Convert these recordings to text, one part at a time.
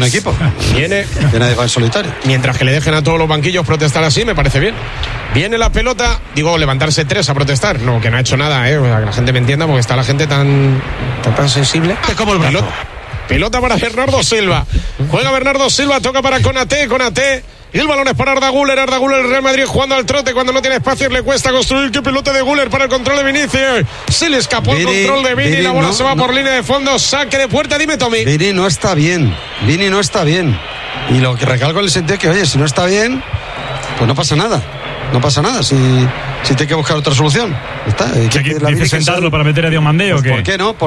buen equipo. Viene en solitario. Mientras que le dejen a todos los banquillos protestar así, me parece bien. Viene la pelota, digo, levantarse 3 a protestar. No, que no ha hecho nada, o sea, que la gente me entienda, porque está la gente tan sensible. Es como el brazo. Pelota para Bernardo Silva. Juega Bernardo Silva, toca para Konaté. Y el balón es para Arda Güler, el Real Madrid jugando al trote cuando no tiene espacio, le cuesta construir. ¡Qué pelota de Güler para el control de Vinicius! Se le escapó el control de Vini, la bola se va por línea de fondo, saque de puerta, dime Tommy. Vini no está bien. Y lo que recalco en el sentido es que, oye, si no está bien, pues no pasa nada. Si tiene que buscar otra solución. ¿Dice sentarlo para meter a Diomandé o qué? ¿Por qué no?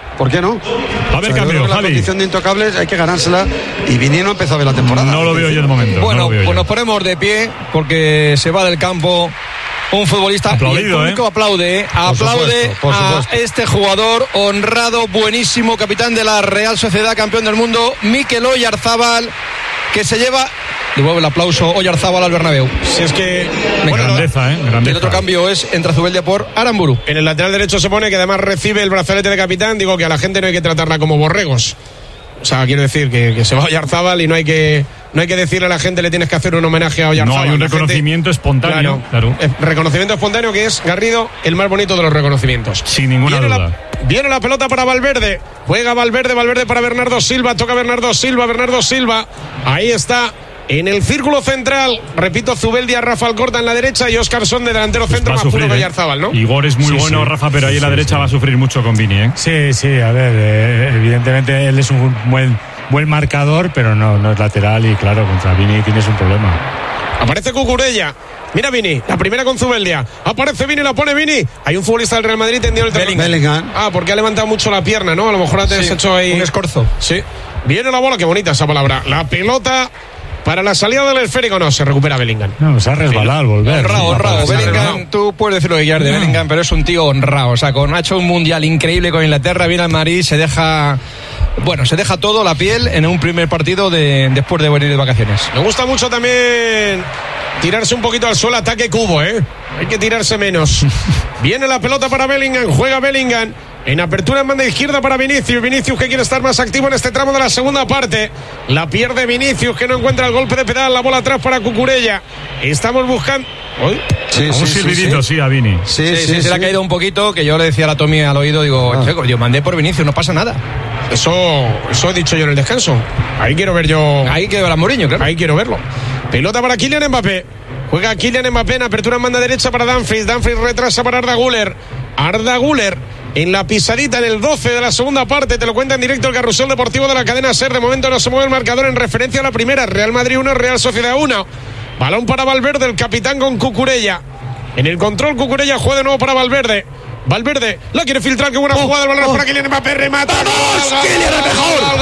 A ver, cambio, la Javi. condición de intocables hay que ganársela. Y Vini no empezó a ver la temporada. No lo veo yo de momento. Bueno, pues nos ponemos de pie porque se va del campo un futbolista. Aplaudido, y el público aplaude por supuesto. a este jugador honrado, buenísimo, capitán de la Real Sociedad, campeón del mundo, Mikel Oyarzábal, que se lleva... Devuelve el aplauso Oyarzábal al Bernabéu. Si es que... grandeza. El otro cambio es entra Zubeldia por Aramburu. En el lateral derecho se pone que además recibe el brazalete de capitán. Digo que a la gente no hay que tratarla como borregos. O sea, quiero decir que se va Oyarzábal y no hay que decirle a la gente le tienes que hacer un homenaje a Oyarzábal. No, hay un reconocimiento espontáneo. Claro. Reconocimiento espontáneo que es, Garrido, el más bonito de los reconocimientos. Sin ninguna duda. Viene la pelota para Valverde. Juega Valverde para Bernardo Silva. Toca Bernardo Silva. Ahí está. En el círculo central, repito, Zubeldia, Rafa Alcorta en la derecha y Óscarson de delantero centro, más puro que Oyarzábal, ¿no? Igor es muy bueno, Rafa, pero ahí en la derecha va a sufrir mucho con Vini, ¿eh? Sí, a ver, evidentemente él es un buen marcador, pero no es lateral y claro, contra Vini tienes un problema. Aparece Cucurella. Mira Vini, la primera con Zubeldia. Aparece Vini, la pone Vini. Hay un futbolista del Real Madrid tendido el terreno. Bellingham. Porque ha levantado mucho la pierna, ¿no? A lo mejor has hecho ahí un escorzo. Sí. Viene la bola, qué bonita esa palabra. La pelota para la salida del esférico, no, se recupera Bellingham. No, se ha resbalado al volver. Honrado. Bellingham, tú puedes decir lo que quieras de Bellingham, pero es un tío honrado. O sea, ha hecho un mundial increíble con Inglaterra, viene al Madrid, se deja todo, la piel, en un primer partido después de venir de vacaciones. Me gusta mucho también tirarse un poquito al suelo, ataque Cubo, Hay que tirarse menos. Viene la pelota para Bellingham, juega Bellingham. En apertura en banda izquierda para Vinicius que quiere estar más activo en este tramo de la segunda parte. La pierde Vinicius, que no encuentra el golpe de pedal. La bola atrás para Cucurella. Estamos buscando... Un silbidito, sí, a Vini. Sí, se le ha caído un poquito, que yo le decía a la Tommy al oído, digo, mandé por Vinicius, no pasa nada. Eso he dicho yo en el descanso. Ahí quiero ver yo... Ahí quiero ver a Mourinho, claro. Ahí quiero verlo. Pelota para Kylian Mbappé. Juega Kylian Mbappé en apertura en banda derecha para Dumfries retrasa para Arda Güler en la pisadita en el 12 de la segunda parte. Te lo cuenta en directo el Carrusel Deportivo de la cadena SER. De momento no se mueve el marcador en referencia a la primera. Real Madrid 1, Real Sociedad 1. Balón para Valverde, el capitán con Cucurella. En el control Cucurella, juega de nuevo para Valverde, la quiere filtrar, qué buena jugada, el balón es para Kylian Mbappé, remata. ¡Vamos! ¡Kylian es mejor!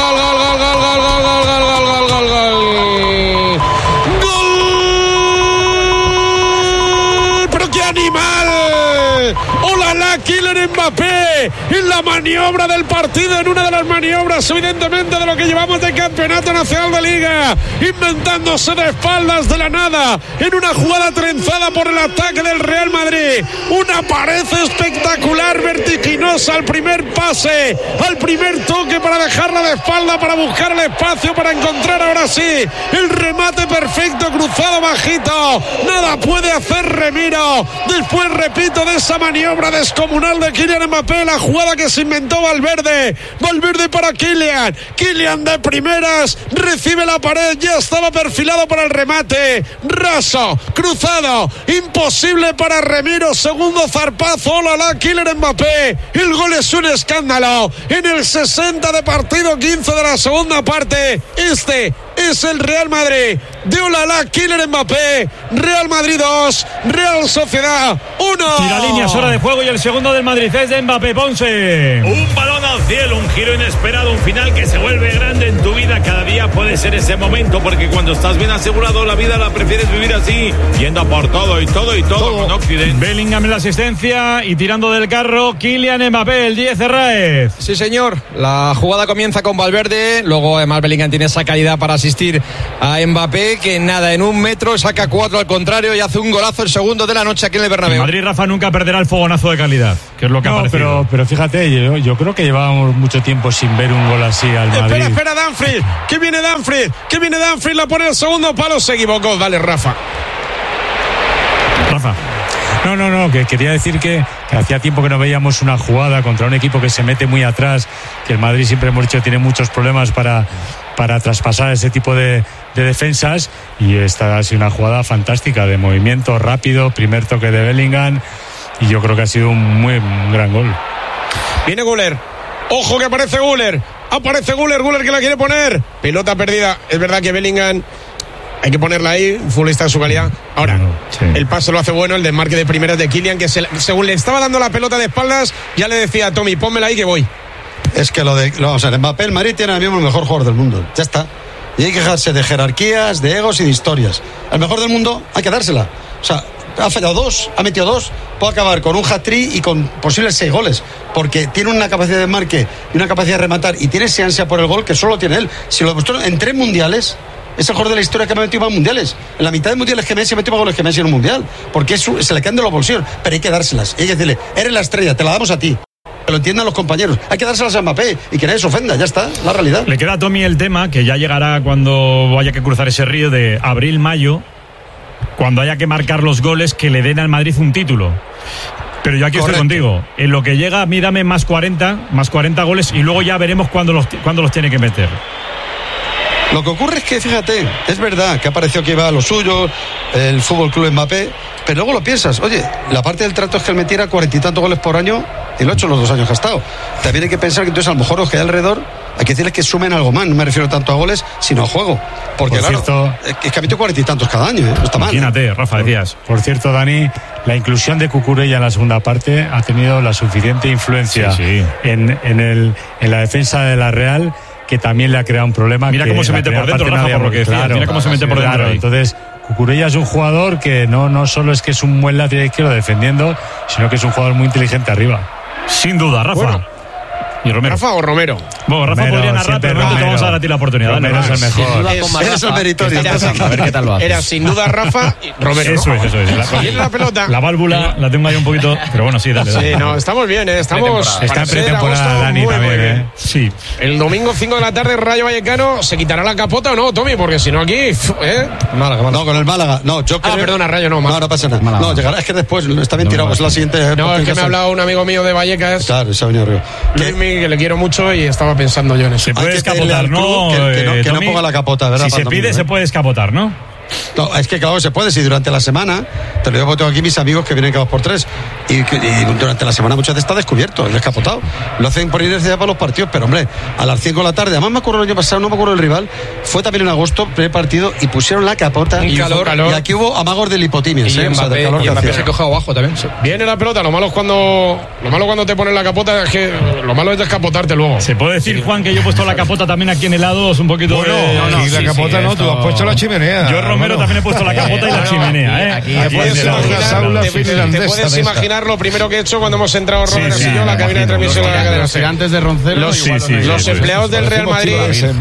¡Gol! ¡Pero qué animal! ¡Hola, Kylian Mbappé! En la maniobra del partido, en una de las maniobras, evidentemente, de lo que llevamos de Campeonato Nacional de Liga, inventándose de espaldas de la nada, en una jugada trenzada por el ataque del Real Madrid. Una pared espectacular, vertiginosa, al primer pase, al primer toque para dejarla de espalda, para buscar el espacio, para encontrar ahora sí el remate perfecto, cruzado bajito. Nada puede hacer Remiro. Después, repito, de esa maniobra descomunal de Kylian Mbappé, la jugada que se inventó Valverde para Kylian de primeras, recibe la pared, ya estaba perfilado para el remate, raso, cruzado, imposible para Remiro, segundo zarpazo, Kylian Mbappé, el gol es un escándalo, en el 60 de partido, 15 de la segunda parte, este es el Real Madrid de Kylian Mbappé. Real Madrid 2, Real Sociedad 1. Tira líneas, hora de juego y el segundo del Madrid es de Mbappé. Ponce. Un balón al cielo, un giro inesperado, un final que se vuelve grande en tu vida. Cada día puede ser ese momento, porque cuando estás bien asegurado, la vida la prefieres vivir así, yendo a por todo con Occidente. Bellingham en la asistencia y tirando del carro Kylian Mbappé, el 10 Herráez. Sí, señor. La jugada comienza con Valverde, luego además Bellingham tiene esa calidad para asistir a Mbappé, que nada, en un metro saca 4 al contrario y hace un golazo, el segundo de la noche aquí en el Bernabéu. El Madrid, Rafa, nunca perderá el fogonazo de calidad, que es lo que ha parecido. Pero fíjate, yo creo que llevábamos mucho tiempo sin ver un gol así al Madrid. Espera, Dumfries, que viene Dumfries, la pone el segundo palo, se equivocó. Dale, Rafa. No, que quería decir que hacía tiempo que no veíamos una jugada contra un equipo que se mete muy atrás, que el Madrid siempre hemos dicho tiene muchos problemas para traspasar ese tipo de defensas, y esta ha sido una jugada fantástica de movimiento rápido, primer toque de Bellingham, y yo creo que ha sido un gran gol. Viene Güler, ojo que aparece Güler que la quiere poner, pelota perdida. Es verdad que Bellingham hay que ponerla ahí, un futbolista de su calidad. Ahora, el pase lo hace bueno, el desmarque de primeras de Kylian, que según le estaba dando la pelota de espaldas, ya le decía a Tommy, pónmela ahí que voy. Es que vamos a ver, Mbappé, el Madrid tiene ahora mismo el mejor jugador del mundo, ya está. Y hay que dejarse de jerarquías, de egos y de historias. Al mejor del mundo hay que dársela. O sea, ha fallado 2, ha metido 2, puede acabar con un hat-trick y con posibles 6 goles, porque tiene una capacidad de marque y una capacidad de rematar, y tiene ese ansia por el gol que solo tiene él. Si lo demostró en 3 mundiales, es el jugador de la historia que ha metido más mundiales. En la mitad de mundiales que Messi ha metido más goles que Messi en un mundial, porque se le caen de los bolsillos, pero hay que dárselas. Hay que decirle, eres la estrella, te la damos a ti. Que lo entiendan los compañeros. Hay que dárselas a Mbappé y que nadie se ofenda, ya está, la realidad. Le queda a Tommy el tema, que ya llegará cuando haya que cruzar ese río de abril-mayo, cuando haya que marcar los goles que le den al Madrid un título. Pero yo aquí estoy contigo. En lo que llega, a mí dame más 40 goles, y luego ya veremos cuándo los tiene que meter. Lo que ocurre es que, fíjate, es verdad que ha parecido que iba a lo suyo el Fútbol Club Mbappé, pero luego lo piensas, oye, la parte del trato es que él metiera 40 y tantos goles por año, y lo ha hecho en los 2 años que ha estado. También hay que pensar que entonces a lo mejor los que hay alrededor hay que decirles que sumen algo más. No me refiero tanto a goles, sino a juego, porque por claro, es que ha metido 40 y tantos cada año, no está mal. Imagínate, Rafa, decías. Por cierto, Dani, la inclusión de Cucurella en la segunda parte ha tenido la suficiente influencia en la defensa de la Real, que también le ha creado un problema. Mira cómo se mete por dentro, Rafa, por lo que decía. Mira cómo se mete por dentro. Entonces, Cucurella es un jugador que no solo es que es un buen lateral izquierdo defendiendo, sino que es un jugador muy inteligente arriba. Sin duda, Rafa. Bueno. ¿Y Romero? ¿Rafa o Romero? Bueno, Rafa podría narrar, pero no te vamos a dar a ti la oportunidad. Romero es el mejor. Es el meritorio. A ver qué tal lo hace. Era sin duda Rafa y Romero. Eso es. Viene la pelota. La válvula la tengo ahí un poquito, pero bueno, sí, dale. Sí, no, estamos bien, estamos. Está en pretemporada, Dani, muy también, bien. Sí. El domingo 5 de la tarde, Rayo Vallecano, ¿se quitará la capota o no, Tommy? Porque si no aquí, Málaga. No, con el Málaga. No, yo creo... perdona, Rayo, no. No pasa nada. Málaga. No, llegará, es que después está bien tirado, es la siguiente. No, es que me ha hablado un amigo mío de Vallecas. Claro, se ha venido arriba. Luismi, que le quiero mucho y estaba pensando yo en eso. Se puede escapotar, ¿no? Que no ponga la capota, ¿verdad? Si se pide, se puede escapotar, ¿no? No, es que claro, se puede, si durante la semana, te lo digo porque tengo aquí mis amigos que vienen cada 2 por 3 y durante la semana muchas veces está descubierto, el descapotado. Lo hacen por inercia para los partidos, pero hombre, a las 5 de la tarde, además me acuerdo el año pasado, no me acuerdo el rival, fue también en agosto, primer partido, y pusieron la capota. Un calor. Y aquí hubo amagos de lipotimias, y Mbappé se coge abajo también. Viene la pelota, lo malo cuando te ponen la capota es que lo malo es descapotarte luego. Se puede decir, Juan, que yo he puesto la capota también aquí en el lado, es un poquito y la capota no, tú has puesto la chimenea. Yo, Romero, también he puesto la capota y la chimenea, Te puedes imaginar lo primero que he hecho cuando hemos entrado Robert y yo a la cabina de transmisión de la cadena SER. Antes de Roncero, los empleados del Real Madrid,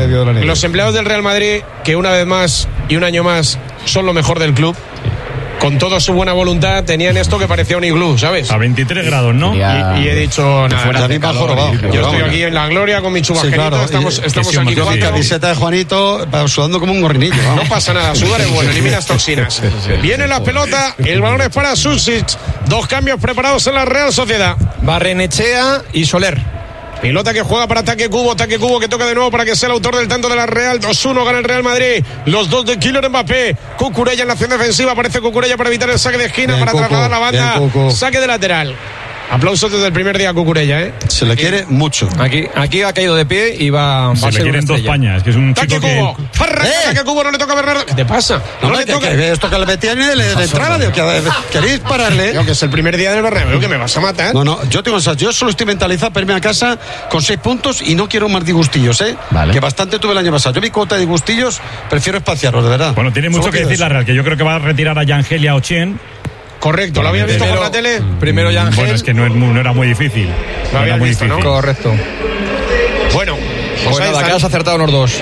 que una vez más y un año más son lo mejor del club, con toda su buena voluntad, tenían esto que parecía un iglú, ¿sabes? A 23 grados, ¿no? Y he dicho, nada, yo estoy aquí en la gloria con mi chubasquerito, claro, estamos aquí con mi camiseta de Juanito, sudando como un gorrinillo. No pasa nada, sudar es bueno, eliminas toxinas. Viene la pelota, el balón es para Susic. 2 cambios preparados en la Real Sociedad. Barrenechea y Soler. Pelota que juega para Taque Cubo que toca de nuevo para que sea el autor del tanto de la Real. 2-1 gana el Real Madrid. Los 2 de Kylian Mbappé. Cucurella en la acción defensiva. Aparece Cucurella para evitar el saque de esquina, bien, para trasladar la banda. Saque de lateral. Aplausos desde el primer día a Cucurella, ¿eh? Se le quiere mucho. Aquí ha caído de pie y va a se le quieren 2 pañas, que es un chico Cubo. Taque Cubo, no le toca a Bernardo. ¿Qué te pasa? No le toca. Esto que le metían de entrada, ¿queréis pararle? Que es el primer día del Bernabéu, que me vas a matar. No, yo solo estoy mentalizado para irme a casa con 6 puntos y no quiero más disgustillos, ¿eh? Vale. Que bastante tuve el año pasado. Yo mi cuota de disgustillos prefiero espaciarlos, de verdad. Bueno, tiene mucho que decir la Real, que yo creo que va a retirar a Yangel y a Ochien. Correcto, ¿lo habías visto por la tele? Primero Yangel. Bueno, es que no era muy difícil. Lo habías visto, ¿no? Correcto. Bueno, que has acertado unos 2.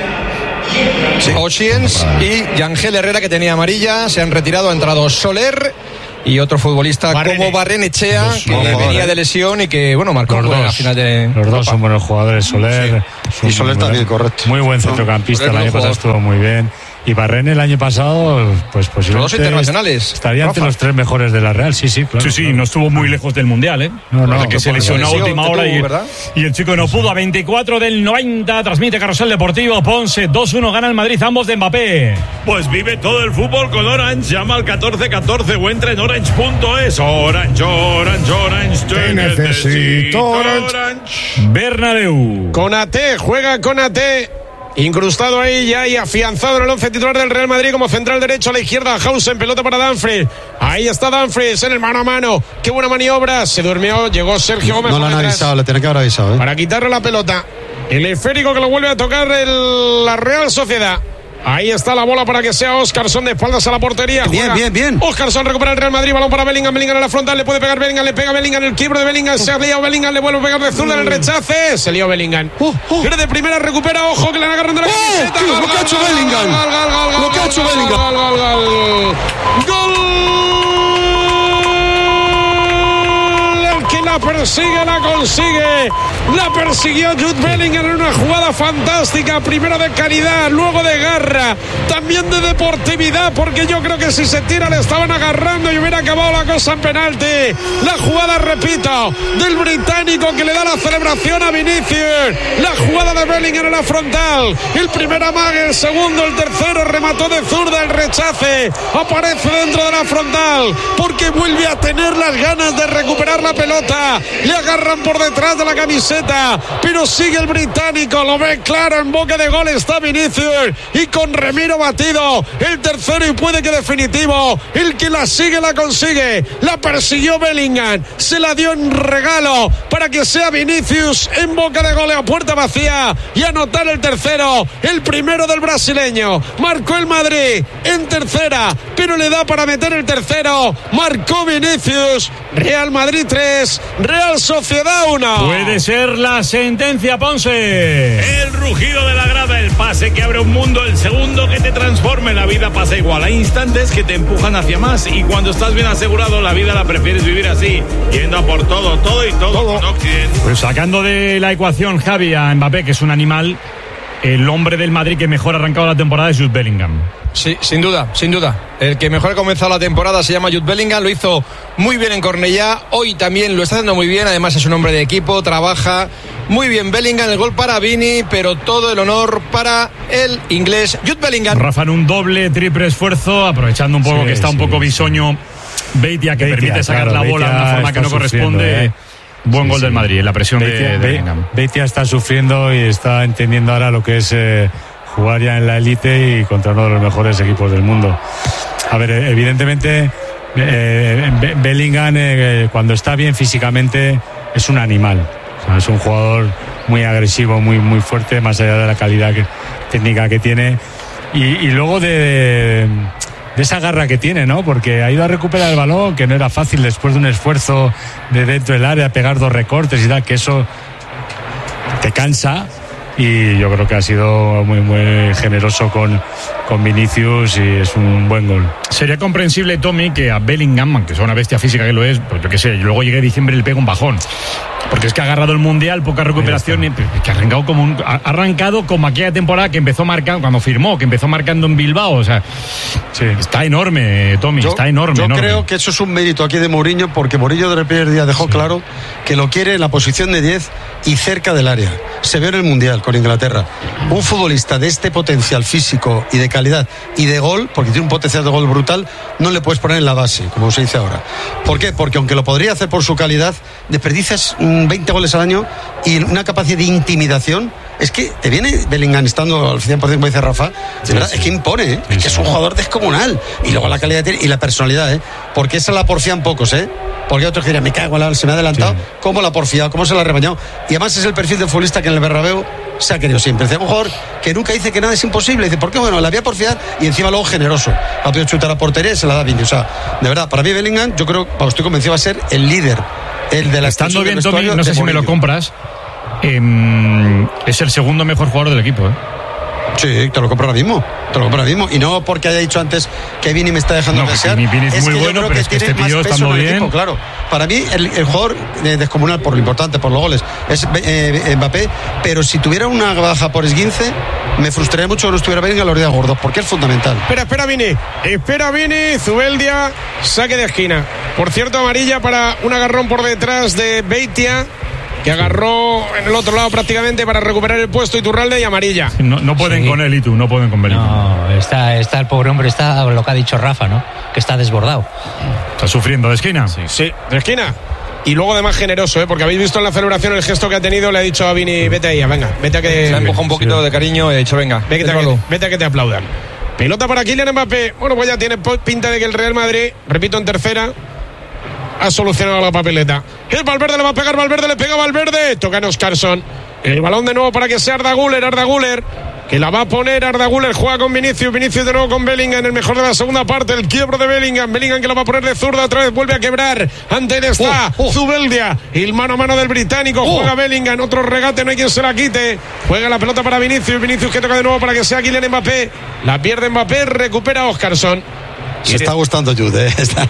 Sí. Osiens y Yangel Herrera, que tenía amarilla, se han retirado, ha entrado Soler y otro futbolista como Barrenechea, que venía de lesión y que, bueno, marcó en la final de los dos son buenos jugadores. Soler y Soler también, correcto. Muy buen centrocampista, el año pasado estuvo muy bien. Y Barren el año pasado, pues posiblemente los dos internacionales. Estaría entre los 3 mejores de la Real, sí, claro. Sí, no estuvo muy lejos del Mundial, ¿eh? No, que se lesionó a última hora y el chico no pudo. A 24 del 90 transmite Carrusel Deportivo. Ponce 2-1 gana el Madrid, ambos de Mbappé. Pues vive todo el fútbol con Orange. Llama al 1414 o entra en orange.es. Orange. Te necesito, Orange. Bernabéu. Konaté, juega Konaté. Incrustado ahí ya y afianzado en el 11 titular del Real Madrid como central derecho. A la izquierda Hausen, pelota para Dumfries. Ahí está Dumfries en el mano a mano. Qué buena maniobra, se durmió, llegó Sergio Gómez. No lo han avisado, le tiene que haber avisado, para quitarle la pelota. El esférico que lo vuelve a tocar la Real Sociedad. Ahí está la bola para que sea Óscarson de espaldas a la portería. Bien. Óscarson recupera el Real Madrid, balón para Bellingham en la frontal, le puede pegar Bellingham, le pega Bellingham, el quiebre de Bellingham, se ha liado Bellingham, le vuelve a pegar de zurda en el rechace, se lió Bellingham. Pero de primera recupera, ojo que le han agarrando la camiseta. Lo que ha hecho Bellingham. Lo que ha hecho Bellingham. Gol. La persigue, la consigue. La persiguió Jude Bellingham en una jugada fantástica. Primero de calidad, luego de garra, también de deportividad, porque yo creo que si se tira le estaban agarrando y hubiera acabado la cosa en penalti. La jugada, repito, del británico que le da la celebración a Vinicius. La jugada de Bellingham en la frontal. El primer amague, el segundo, el tercero, remató de zurda, el rechace. Aparece dentro de la frontal porque vuelve a tener las ganas de recuperar la pelota. Le agarran por detrás de la camiseta, pero sigue el británico, lo ve claro, en boca de gol está Vinicius y con Remiro batido, el tercero y puede que definitivo, el que la sigue la consigue, la persiguió Bellingham, se la dio en regalo para que sea Vinicius en boca de gol a puerta vacía y anotar el tercero, el primero del brasileño. Marcó el Madrid en tercera, pero le da para meter el tercero, marcó Vinicius. Real Madrid 3, Real Sociedad 1. Puede ser la sentencia, Ponce. El rugido de la grada, el pase que abre un mundo, el segundo que te transforme. La vida pasa igual, hay instantes que te empujan hacia más y cuando estás bien asegurado la vida la prefieres vivir así, yendo a por todo con Occident. Pues sacando de la ecuación, Javi, a Mbappé, que es un animal, el hombre del Madrid que mejor ha arrancado la temporada es Jude Bellingham. Sí, sin duda. El que mejor ha comenzado la temporada se llama Jude Bellingham, lo hizo muy bien en Cornellá, hoy también lo está haciendo muy bien, además es un hombre de equipo, trabaja muy bien Bellingham, el gol para Vini, pero todo el honor para el inglés Jude Bellingham. Rafa, en un doble, triple esfuerzo, aprovechando un poco que está un poco bisoño Beitia, que permite sacar la bola de una forma que no corresponde. Buen gol del Madrid, la presión de Bellingham. Beitia está sufriendo y está entendiendo ahora lo que es jugar ya en la élite y contra uno de los mejores equipos del mundo. A ver, evidentemente Bellingham cuando está bien físicamente es un animal, o sea, es un jugador muy agresivo, muy fuerte, más allá de la calidad técnica que tiene y luego de esa garra que tiene, ¿no? Porque ha ido a recuperar el balón, que no era fácil después de un esfuerzo de dentro del área, pegar 2 recortes y tal, que eso te cansa. Y yo creo que ha sido muy generoso con Vinicius y es un buen gol. Sería comprensible, Tommy, que a Bellingham, aunque sea una bestia física que lo es, pues yo qué sé, luego llegue diciembre y le pega un bajón. Porque es que ha agarrado el Mundial, poca recuperación, y que ha arrancado como aquella temporada que empezó marcando, cuando firmó, que empezó marcando en Bilbao. O sea, sí, está enorme, Tommy, está enorme. Yo creo que eso es un mérito aquí de Mourinho, porque Mourinho desde el primer día dejó claro que lo quiere en la posición de 10 y cerca del área. Se vio en el Mundial con Inglaterra. Un futbolista de este potencial físico y de calidad y de gol, porque tiene un potencial de gol brutal, no le puedes poner en la base, como se dice ahora. ¿Por qué? Porque aunque lo podría hacer por su calidad, desperdicias 20 goles al año y una capacidad de intimidación. Es que te viene Bellingham estando al 100%, como dice Rafa, de verdad, es que impone, es que es un jugador descomunal. Y luego la calidad y la personalidad, porque esa la porfían pocos, porque otros dirían, me cago en la, se me ha adelantado, cómo la ha porfiado, cómo se la ha rebañado. Y además es el perfil del futbolista que en el Bernabéu se ha querido siempre. Es un jugador que nunca dice que nada es imposible. Dice, ¿por qué? Bueno, la voy a porfiar y encima luego generoso. Ha podido chutar a portería y se la da bien. O sea, de verdad, para mí Bellingham, yo creo, estoy convencido, va a ser el líder. El de la estando bien, Tommy, no sé si me lo compras. Es el segundo mejor jugador del equipo. Sí, te lo compro ahora mismo. Y no porque haya dicho antes que Vini me está dejando desear. Vini es muy bueno, pero es que este tío está muy bien. Claro, para mí el jugador descomunal, por lo importante, por los goles, es Mbappé. Pero si tuviera una baja por esguince, me frustraría mucho que no estuviera Bellingham en los días gordos, porque es fundamental. Espera Vini, Zubeldia, saque de esquina. Por cierto, amarilla para un agarrón por detrás de Beitia, que agarró en el otro lado prácticamente para recuperar el puesto, Iturralde, y amarilla. No pueden con él, no pueden con Bellingham. No, está el pobre hombre, está lo que ha dicho Rafa, ¿no? Que está desbordado. Está sufriendo de esquina. Sí, de esquina. Y luego además generoso, porque habéis visto en la celebración el gesto que ha tenido, le ha dicho a Vini, vete ahí, venga, vete a que... Se ha empujado un poquito de cariño y ha dicho, venga, vete a que te aplaudan. Pelota para Kylian Mbappé. Bueno, pues ya tiene pinta de que el Real Madrid, repito, en tercera, ha solucionado la papeleta. El Valverde le va a pegar, Valverde le pega, Valverde. Toca en Oscarsson. El balón de nuevo para que sea Arda Güler, que la va a poner Arda Güler, juega con Vinicius de nuevo con Bellingham, el mejor de la segunda parte, el quiebro de Bellingham que la va a poner de zurda, otra vez vuelve a quebrar, ante él está Zubeldia, el mano a mano del británico, juega Bellingham, otro regate, no hay quien se la quite, juega la pelota para Vinicius que toca de nuevo para que sea Kylian Mbappé, la pierde Mbappé, recupera Oscarsson. Se está gustando Jude,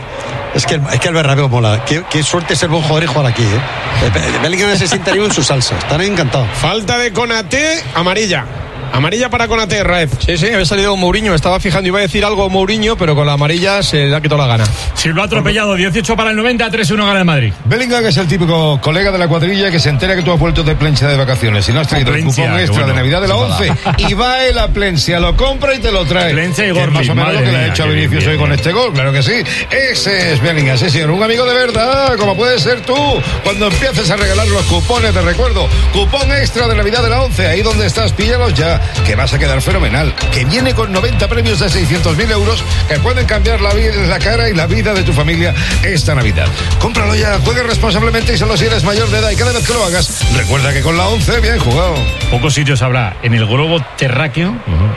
Es que el Bernabéu mola. Qué suerte ser buen jugador y jugar aquí, Bellingham se siente en su salsa. Están encantados. Falta de Konaté, amarilla para Konaté, Raez. Sí, había salido Mourinho, me estaba fijando, iba a decir algo Mourinho, pero con la amarilla se le ha quitado la gana. Si lo ha atropellado, 18 para el 90, 3-1 gana el Madrid. Bellingham es el típico colega de la cuadrilla que se entera que tú has vuelto de Plencia de vacaciones y no has traído el cupón extra de Navidad de la 11 y va él a Plencia, lo compra y te lo trae. Plencia y Gorli, más o menos lo que le ha hecho a Vinicius hoy con este gol, claro que sí. Ese es Bellingham, sí señor, un amigo de verdad, como puedes ser tú, cuando empieces a regalar los cupones, te recuerdo, cupón extra de Navidad de la 11, ahí donde estás, píllalos ya, que vas a quedar fenomenal, que viene con 90 premios de 600.000 euros que pueden cambiar la cara y la vida de tu familia esta Navidad. Cómpralo ya, juega responsablemente y solo si eres mayor de edad, y cada vez que lo hagas, recuerda que con la 11, bien jugado. Pocos sitios habrá en el globo terráqueo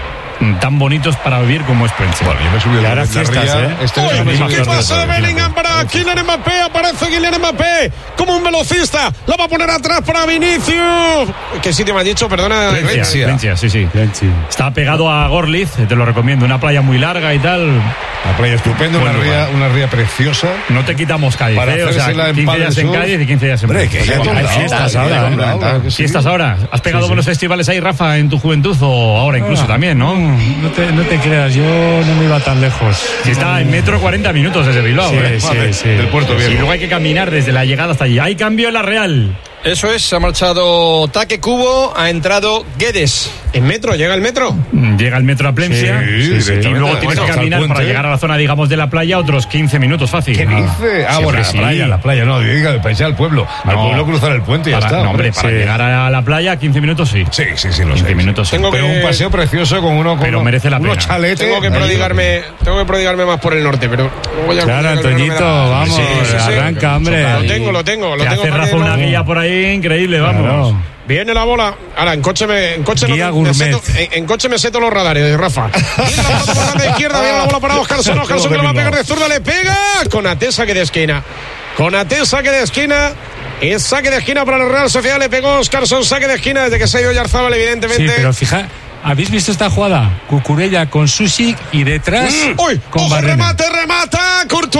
tan bonitos para vivir como es Plencia. Bueno, yo me subí a la fiestas, ¿Qué pasa de Bellingham para Kylian Mbappé? Aparece Kylian Mbappé como un velocista. La va a poner atrás para Vinicius. ¿Qué sitio me has dicho? Perdona. Plencia, sí. Está pegado a Gorliz, te lo recomiendo. Una playa muy larga y tal. Una playa estupenda, una ría preciosa. No te quitamos Cádiz, o sea, 15 días en Cádiz y 15 días en Madrid. Hay fiestas ahora. ¿Fiestas ahora? ¿Has pegado buenos festivales ahí, Rafa, en tu juventud o ahora incluso también, no? No te creas, yo no me iba tan lejos. Si está en metro 40 minutos desde Bilbao. Sí. Del Puerto Viejo. Y luego hay que caminar desde la llegada hasta allí. Hay cambio en la Real. Eso es, ha marchado Taque Cubo, ha entrado Guedes. ¿En metro? ¿Llega el metro? Llega el metro a Plencia y luego tienes que caminar para llegar a la zona, digamos, de la playa otros 15 minutos fácil. ¿Qué dice? Bueno, la playa, no, diga el país al pueblo. Al pueblo cruzar el puente y ya está. No, hombre, para llegar a la playa 15 minutos sí. Sí, lo 15 sé. minutos sí. Pero un paseo precioso con pero merece la pena. Unos chaletes. Tengo que prodigarme más por el norte, pero voy a... Claro, Antoñito, vamos, arranca, hombre. Lo tengo. Te hace Rafa una guía por ahí increíble, vamos. Claro. Viene la bola. Ahora, en coche me seto los radares, Rafa. Viene la pelota por la izquierda, viene la bola para Oscarsson que lo va a pegar de zurda, le pega. Konaté, saque de esquina. Es saque de esquina para la Real Sociedad, le pegó Oscarsson, saque de esquina desde que se ha ido Yarzábal, evidentemente. Sí, pero fija, ¿habéis visto esta jugada? Cucurella con Susic y detrás con Barrena. Remata Courtois.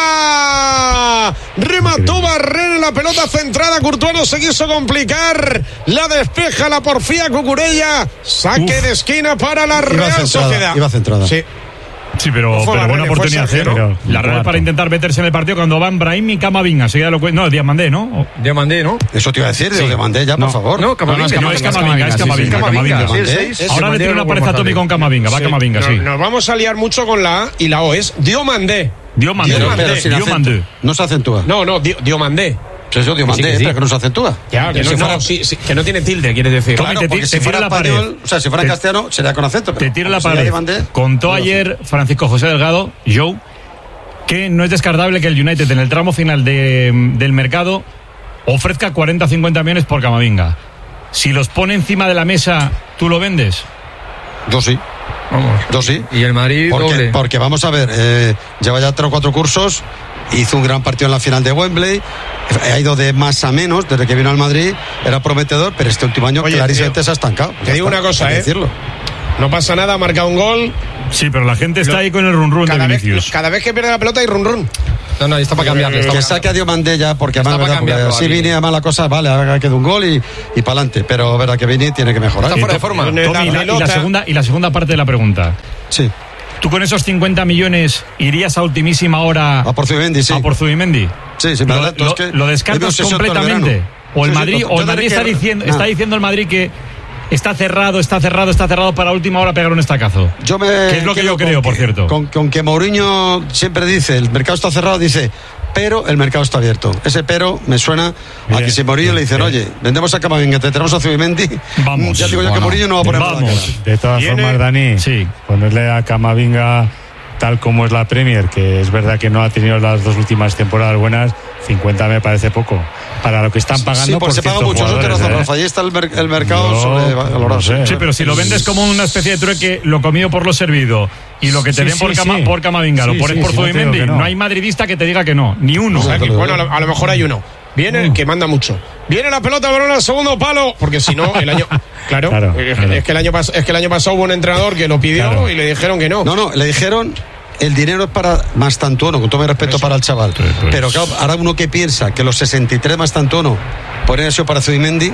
Remató Barrena, la pelota centrada. Courtois no se quiso complicar. La despeja, la porfía Cucurella. Saque de esquina para la Real Sociedad. Iba centrada. Sí, pero buena oportunidad. La Real para intentar meterse en el partido cuando van Brahim y Camavinga. No, Diamandé, ¿no? Eso te iba a decir, Diamandé ya, por favor. No, es Camavinga. Ahora le tiene una pareja a Tommy con Camavinga. Va Camavinga, sí. Nos vamos a liar mucho con la A y la O es Diomandé. No se acentúa. No, Diomandé. Eso Diomandé, pero que no se acentúa. Ya, que no tiene tilde, quieres decir. Claro, porque si fuera español, o sea, si fuera en castellano, sería con acento. Te tiro la pared. Contó ayer Francisco José Delgado, Joe, que no es descartable que el United en el tramo final del mercado ofrezca 40-50 millones por Camavinga. Si los pone encima de la mesa, ¿tú lo vendes? Yo sí. Yo sí. Y el Madrid porque vamos a ver, lleva ya 3 o 4 cursos. Hizo un gran partido en la final de Wembley, ha ido de más a menos desde que vino al Madrid, era prometedor, pero este último año clarísimamente se ha estancado. Te digo una cosa, decirlo. No pasa nada, ha marcado un gol. Sí, pero la gente está ahí con el run-run de Vinicius. Cada vez que pierde la pelota hay run-run. No, está para cambiarle. Que saque a Diomandé ya, porque además si Vini a mala cosa, vale, haga que de un gol y para adelante. Pero verdad que Vini tiene que mejorar. Está fuera de forma. Tommy, y la segunda parte de la pregunta. Sí. ¿Tú con esos 50 millones irías a ultimísima hora a por Zubimendi? Sí. A por Zubimendi. Sí, ¿Lo descartas completamente? O el Madrid, está diciendo el Madrid que está cerrado para última hora pegar un estacazo. Que es lo que yo creo, por cierto. Con que Mourinho siempre dice, el mercado está cerrado, dice, pero el mercado está abierto. Ese pero me suena a que si Mourinho le dicen, oye, vendemos a Camavinga, te tenemos a Zubimendi, vamos. Ya digo yo que Mourinho no va a poner la cara. De todas formas, Dani, ponerle a Camavinga tal como es la Premier, que es verdad que no ha tenido las 2 últimas temporadas buenas, 50 me parece poco. Para lo que están pagando. Sí, porque se paga mucho, eso te razón, Rafa. Ahí está el mercado sobrevalorado. Sí, pero si lo vendes como una especie de trueque, lo comido por lo servido, y lo que te den por Camavinga, lo pones por Zubimendi, no hay madridista que te diga que no, ni uno. Bueno, a lo mejor hay uno. Viene el que manda mucho. Viene la pelota, balón al segundo palo, porque si no, el año... Claro. Es que el año pasado hubo un entrenador que lo pidió y le dijeron que no. No, le dijeron... El dinero es para Mastantuono, con todo mi respeto para el chaval. Pero claro, ahora uno que piensa que los 63 Mastantuono podrían ser para Zubimendi.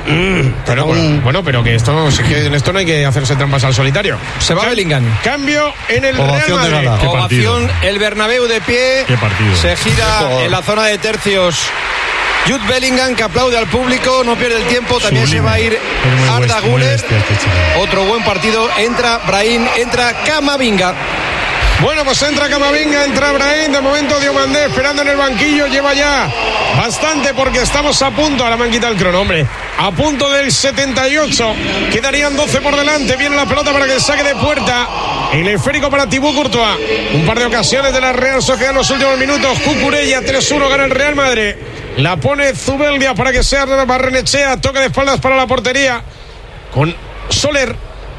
Bueno, pero que esto no hay que hacerse trampas al solitario. Se va Bellingham. Cambio en el Ovación Real Madrid. Ovación, el Bernabéu de pie. Qué partido. Se gira en la zona de tercios. Jude Bellingham, que aplaude al público, no pierde el tiempo. También se va a ir Arda Güler. Otro buen partido. Entra Brahim, entra Camavinga. Bueno, pues entra Camavinga, entra Brahim, de momento Diomandé esperando en el banquillo, lleva ya bastante porque estamos a punto, ahora me han quitado el crono, hombre, a punto del 78, quedarían 12 por delante, viene la pelota para que saque de puerta, el esférico para Thibaut Courtois, un par de ocasiones de la Real Sociedad en los últimos minutos, Cucurella, 3-1 gana el Real Madrid, la pone Zubeldia para que sea Barrenechea, toque de espaldas para la portería, con Soler,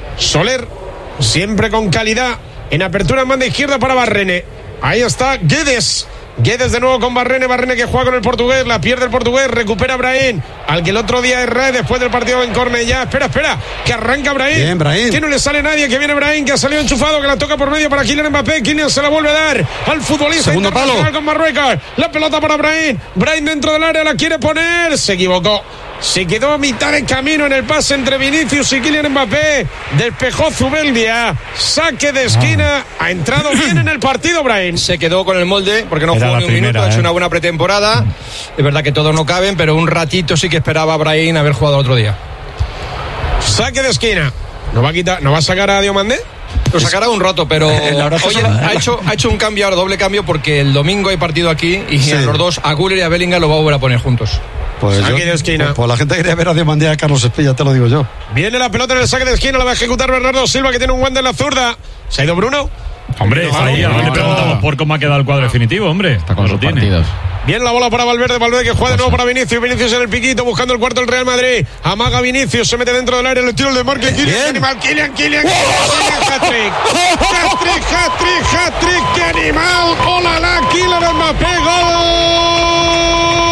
siempre con calidad. En apertura en banda izquierda para Barrene. Ahí está Guedes de nuevo con Barrene que juega con el portugués, la pierde el portugués, recupera Brahim, al que el otro día erré después del partido en Cornellá. Espera, que arranca Brahim. Bien, Brahim. Que no le sale nadie, que viene Brahim, que ha salido enchufado, que la toca por medio para Kylian Mbappé. Kylian se la vuelve a dar al futbolista segundo internacional palo con Marruecos. La pelota para Brahim dentro del área, la quiere poner, se equivocó. Se quedó a mitad de camino en el pase entre Vinicius y Kylian Mbappé. Despejó Zubeldia. Saque de esquina. Ha entrado bien en el partido, Brahim. Se quedó con el molde porque no jugó ni un minuto. Ha hecho una buena pretemporada. Es verdad que todos no caben, pero un ratito sí que esperaba a Brahim haber jugado otro día. Saque de esquina. ¿No va a sacar a Diomandé? Lo sacará un rato, pero oye, ha hecho un cambio ahora, doble cambio, porque el domingo hay partido aquí y a los dos, a Güler y a Bellingham, lo va a volver a poner juntos. Pues saque de esquina. Pues la gente quería ver a Diomandé a Carlos Espilla, te lo digo yo. Viene la pelota en el saque de esquina, la va a ejecutar Bernardo Silva, que tiene un guante en la zurda. ¿Se ha ido Bruno? Hombre, ahí ahora le preguntamos por cómo ha quedado el cuadro definitivo, hombre. Está con sus partidos. Viene la bola para Valverde que juega de nuevo para Vinicius en el piquito, buscando el cuarto del Real Madrid. Amaga Vinicius, se mete dentro del área, le tiro el de marque. Kylian. Hat-trick, qué animal. ¡Hola, Kylian Mbappé, gol!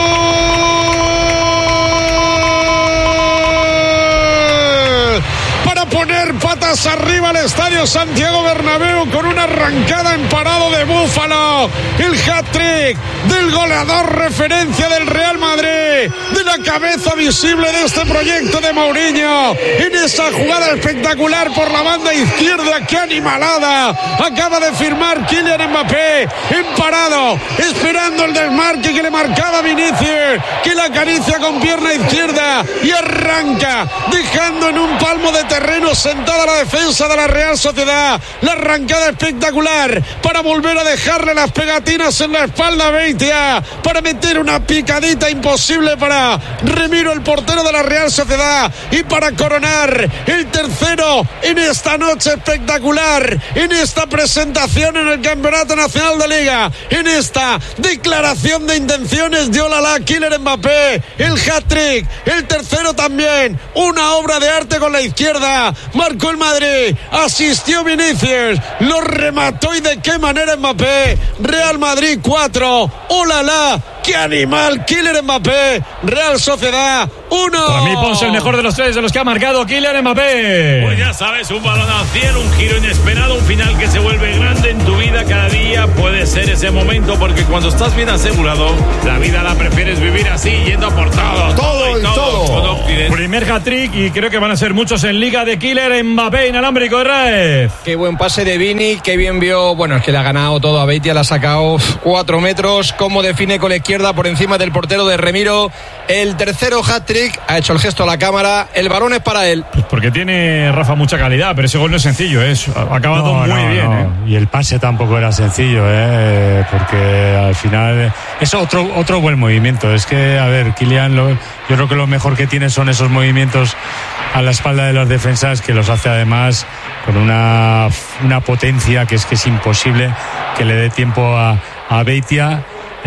Poner patas arriba al estadio Santiago Bernabéu con una arrancada en parado de Búfalo, el hat-trick del goleador referencia del Real Madrid, de la cabeza visible de este proyecto de Mourinho, en esa jugada espectacular por la banda izquierda. ¡Qué animalada! Acaba de firmar Kylian Mbappé en parado, esperando el desmarque que le marcaba Vinicius, que la acaricia con pierna izquierda y arranca, dejando en un palmo de terreno sentada la defensa de la Real Sociedad. La arrancada espectacular para volver a dejarle las pegatinas en la espalda a Beitia, para meter una picadita imposible para Remiro, el portero de la Real Sociedad, y para coronar el tercero en esta noche espectacular, en esta presentación en el Campeonato Nacional de Liga, en esta declaración de intenciones de Kylian Mbappé, el hat-trick, el tercero también, una obra de arte con la izquierda. Marcó el Madrid, asistió Asistió Vinicius. Lo remató y de qué manera Mbappé. Real Madrid 4. ¡Ulala! ¡Qué animal! Kylian Mbappé. Real Sociedad 1. Para mí Ponce el mejor de los tres de los que ha marcado Kylian Mbappé. Pues ya sabes, un balón al cielo, un giro inesperado, un final que se vuelve grande en tu vida cada día. Puede ser ese momento porque cuando estás bien asegurado, la vida la prefieres vivir así, yendo a por todo. Todo. Primer hat-trick y creo que van a ser muchos en Liga de Kylian Mbappé, inalámbrico de Raez. Qué buen pase de Vini, qué bien vio. Bueno, es que le ha ganado todo a Beitia, le ha sacado 4 metros. Cómo define con la izquierda por encima del portero de Remiro. El tercero hat-trick, ha hecho el gesto a la cámara. El balón es para él. Pues porque tiene Rafa mucha calidad, pero ese gol no es sencillo, ha acabado muy bien. Y el pase tampoco era sencillo, porque al final es otro buen movimiento. Es que, a ver, Kylian, yo creo que lo mejor que tiene son esos movimientos a la espalda de los defensas, que los hace además con una potencia que es imposible que le dé tiempo a Beitia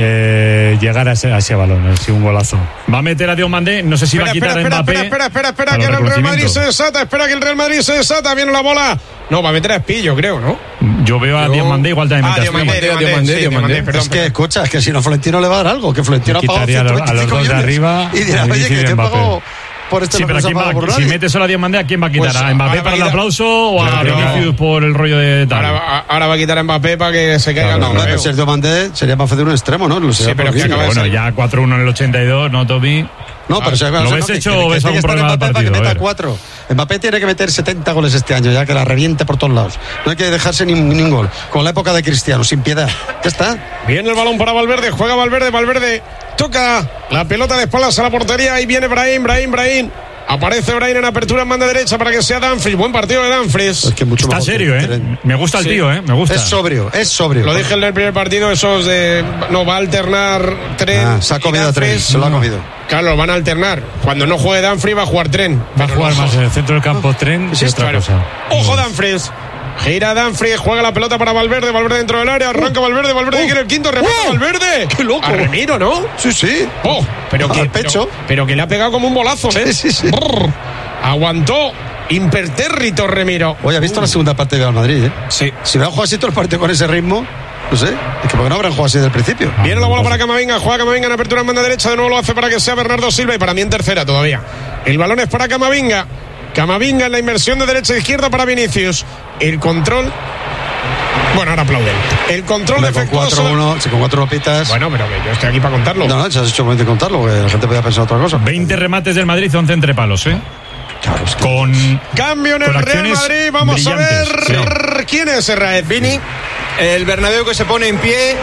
llegar a ese balón. Ha sido un golazo. Va a meter a Diomandé, no sé si va a quitar a Mbappé. Espera, que el Real Madrid se desata, viene la bola. No, va a meter a Espillo, creo, ¿no? Yo veo a Diomandé, igual también mete a Diomandé. Es que, escucha, es que si no Florentino le va a dar algo, que Florentino ha pagado 125 a los dos de arriba y dirá, oye, que pagó por este. Sí, pero si mete solo a Diomandé, ¿a quién va a quitar? Pues ¿A Mbappé para el aplauso o a Vinicius por el rollo de tal? Ahora va a quitar a Mbappé para que se caiga. No, pero si es Diomandé sería para hacer un extremo, ¿no? Sí, pero que acaba de bueno, ya 4-1 en el 82, ¿no, Toby? No, pero ¿lo ves hecho o ves algún problema del partido? Que meta 4. Mbappé tiene que meter 70 goles este año, ya que la reviente por todos lados. No hay que dejarse ni un gol. Con la época de Cristiano, sin piedad. Ya está. Viene el balón para Valverde, juega Valverde. Toca la pelota de espaldas a la portería y viene Brahim. Aparece Brahim en apertura en banda derecha para que sea Dumfries. Buen partido de Dumfries. Es que mucho está serio, Me gusta el tío, me gusta. Es sobrio. Lo dije en el primer partido, esos de... No, va a alternar Tren. Se ha comido a Tren, se lo ha comido. Claro, van a alternar. Cuando no juegue Dumfries va a jugar Tren. Va a jugar más en el centro del campo Tren que otra cosa. Ojo Dumfries. Gira Dumfries, juega la pelota para Valverde dentro del área, arranca Valverde quiere el quinto, remata Valverde. ¡Qué loco! A Remiro, ¿no? Sí. Pero que al pecho. Pero que le ha pegado como un bolazo, ¿eh? Sí. Aguantó impertérrito Remiro. Oye, ¿has visto la segunda parte de Real Madrid, Sí. Si me han jugado así todo el partido con ese ritmo, no sé, es que porque no habrán jugado así desde el principio. Viene la bola para Camavinga, juega Camavinga en apertura en banda derecha, de nuevo lo hace para que sea Bernardo Silva y para mí en tercera todavía. El balón es para Camavinga en la inversión de derecha a izquierda para Vinicius. El control. Bueno, ahora aplauden. El control defectuoso. Con 4-1, con 4 lopitas. Bueno, pero yo estoy aquí para contarlo. No, se has hecho momento de contarlo, porque la gente podía pensar otra cosa. 20 remates del Madrid, 11 entre palos, Claro, es que... Con cambio en el Real Madrid. Vamos a ver quién es Raez. Vini, el Bernabéu que se pone en pie.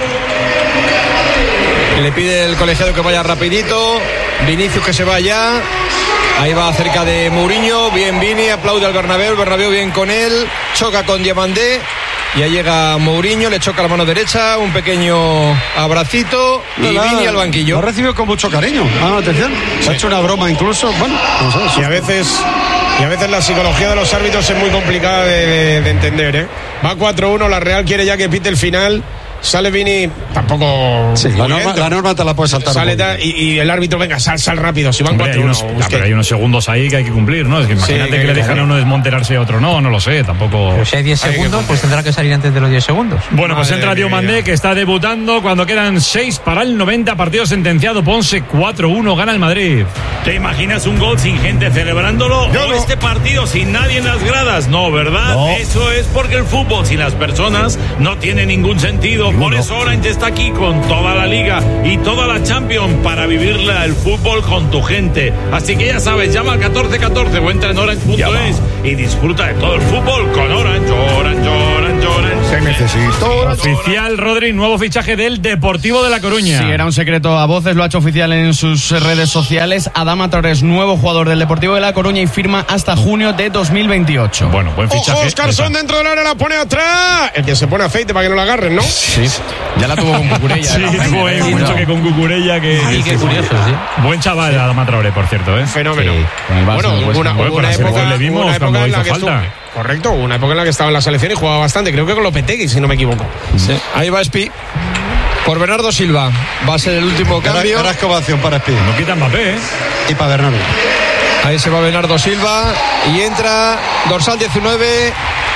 Le pide el colegiado que vaya rapidito. Vinicius que se vaya. Ahí va cerca de Mourinho. Bien Vini, aplaude al Bernabéu. El Bernabéu bien con él. Choca con Diomandé. Ya llega Mourinho, le choca la mano derecha. Un pequeño abracito. Y Vini al banquillo. Lo recibió con mucho cariño. Atención. Se ha hecho una broma incluso. Bueno, no sé. Y a veces la psicología de los árbitros es muy complicada de entender, Va 4-1. La Real quiere ya que pite el final. Sale Vini, tampoco. Sí, la norma te la puedes saltar. Sale y el árbitro, venga, sal rápido. Si van 4-1. Pero hay unos segundos ahí que hay que cumplir, ¿no? Es que imagínate que le dejan a uno desmonterarse y a otro no lo sé, tampoco. Pero si hay 10 segundos, pues tendrá que salir antes de los 10 segundos. Bueno, pues entra Diomandé, que está debutando cuando quedan 6 para el 90, partido sentenciado. Ponce 4-1, gana el Madrid. ¿Te imaginas un gol sin gente celebrándolo? ¿O este partido sin nadie en las gradas? No, ¿verdad? No. Eso es porque el fútbol sin las personas no tiene ningún sentido. Por eso Orange está aquí con toda la Liga y toda la Champions para vivirla el fútbol con tu gente. Así que ya sabes, llama al 1414 o entra en orange.es y disfruta de todo el fútbol con Orange. Se necesitó. Oficial, Rodri, nuevo fichaje del Deportivo de La Coruña. Sí, era un secreto a voces, lo ha hecho oficial en sus redes sociales. Adama Torres, nuevo jugador del Deportivo de La Coruña y firma hasta junio de 2028. Bueno, buen fichaje. Oscarson dentro del área, la pone atrás. El que se pone aceite para que no la agarren, ¿no? Sí, ya la tuvo con Cucurella. Sí, tuvo mucho que con Cucurella. Ay, qué curioso, sí. Buen chaval, Adama Traoré, por cierto, Fenómeno. Sí, bueno, una época en la que falta. Correcto, una época en la que estaba en la selección y jugaba bastante, creo que con Lopetegui, si no me equivoco. Sí. Ahí va Espi por Bernardo Silva. Va a ser el último cambio. Ahora es ovación para Espi. No quita Mbappé, Y para Bernardo. Ahí se va Bernardo Silva y entra dorsal 19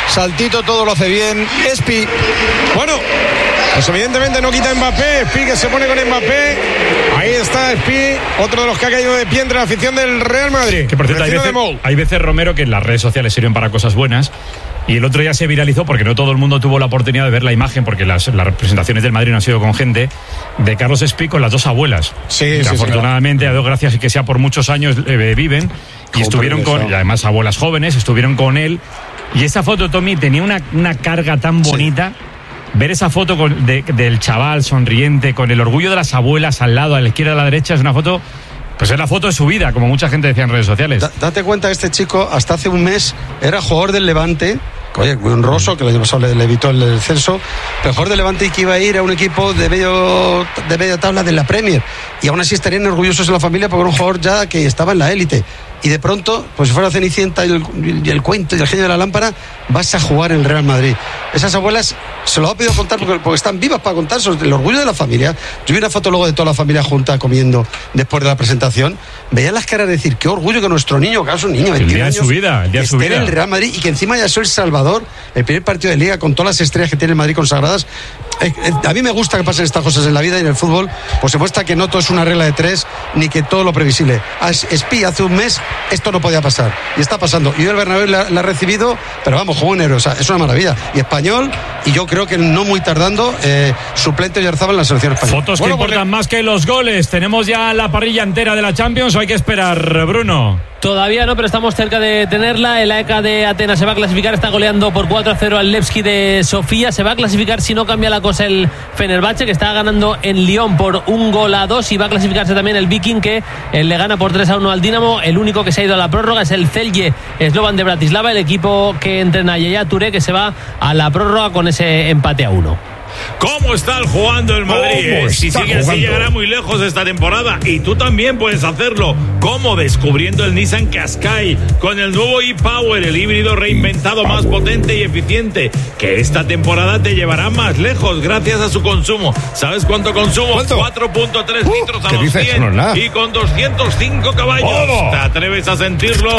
saltito, todo lo hace bien. Espi. Bueno, pues evidentemente no quita Mbappé. Espi que se pone con Mbappé. Ahí está Espi, otro de los que ha caído de pie entre la afición del Real Madrid. Que por cierto, hay veces, Romero, que las redes sociales sirven para cosas buenas. Y el otro día se viralizó, porque no todo el mundo tuvo la oportunidad de ver la imagen, porque las representaciones del Madrid no han sido con gente, de Carlos Espi con las dos abuelas. Sí, que afortunadamente, a Dios gracias y que sea por muchos años, viven. Y estuvieron con, y además abuelas jóvenes, estuvieron con él. Y esa foto, Tommy, tenía una carga tan bonita. Ver esa foto del chaval sonriente, con el orgullo de las abuelas al lado, a la izquierda, a la derecha, es una foto... Pues es la foto de su vida, como mucha gente decía en redes sociales. Date cuenta que este chico hasta hace un mes era jugador del Levante, oye, muy honroso, que le evitó el descenso, pero jugador del Levante y que iba a ir a un equipo de media tabla de la Premier. Y aún así estarían orgullosos en la familia porque era un jugador ya que estaba en la élite. Y de pronto, pues si fuera Cenicienta y el cuento y el genio de la lámpara, vas a jugar en el Real Madrid. Esas abuelas se lo ha pedido contar porque están vivas para contar sobre el orgullo de la familia. Yo vi una foto luego de toda la familia junta comiendo después de la presentación. Veía las caras de decir, qué orgullo que nuestro niño, que es un niño, 21 años, el día de su vida, en el Real Madrid y que encima ya soy el Salvador, el primer partido de Liga con todas las estrellas que tiene el Madrid consagradas. A mí me gusta que pasen estas cosas en la vida y en el fútbol, pues se muestra que no todo es una regla de tres, ni que todo lo previsible. Espi hace un mes esto no podía pasar y está pasando. Y el Bernabéu la ha recibido, pero vamos, juego en héroe, o sea, es una maravilla. Y español, y yo creo que no muy tardando, suplente de Oyarzabal en la selección española. Fotos que importan más que los goles. Tenemos ya la parrilla entera de la Champions, o hay que esperar, Bruno. Todavía no, pero estamos cerca de tenerla. El AEK de Atenas se va a clasificar, está goleando por 4-0 al Levski de Sofía. Se va a clasificar si no cambia la cosa el Fenerbahce, que está ganando en Lyon por 1-2, y va a clasificarse también el Viking, que le gana por 3-1 al Dinamo. El único que se ha ido a la prórroga es el Celje Slovan de Bratislava, el equipo que entrena Yaya Touré, que se va a la prórroga con ese empate a 1. ¿Cómo está jugando el Madrid? Si sigue así llegará muy lejos esta temporada, y tú también puedes hacerlo. ¿Cómo? Descubriendo el Nissan Qashqai con el nuevo e-Power, el híbrido reinventado más potente y eficiente, que esta temporada te llevará más lejos gracias a su consumo. ¿Sabes cuánto consumo? 4.3 litros a los 100 y con 205 caballos. ¿Te atreves a sentirlo?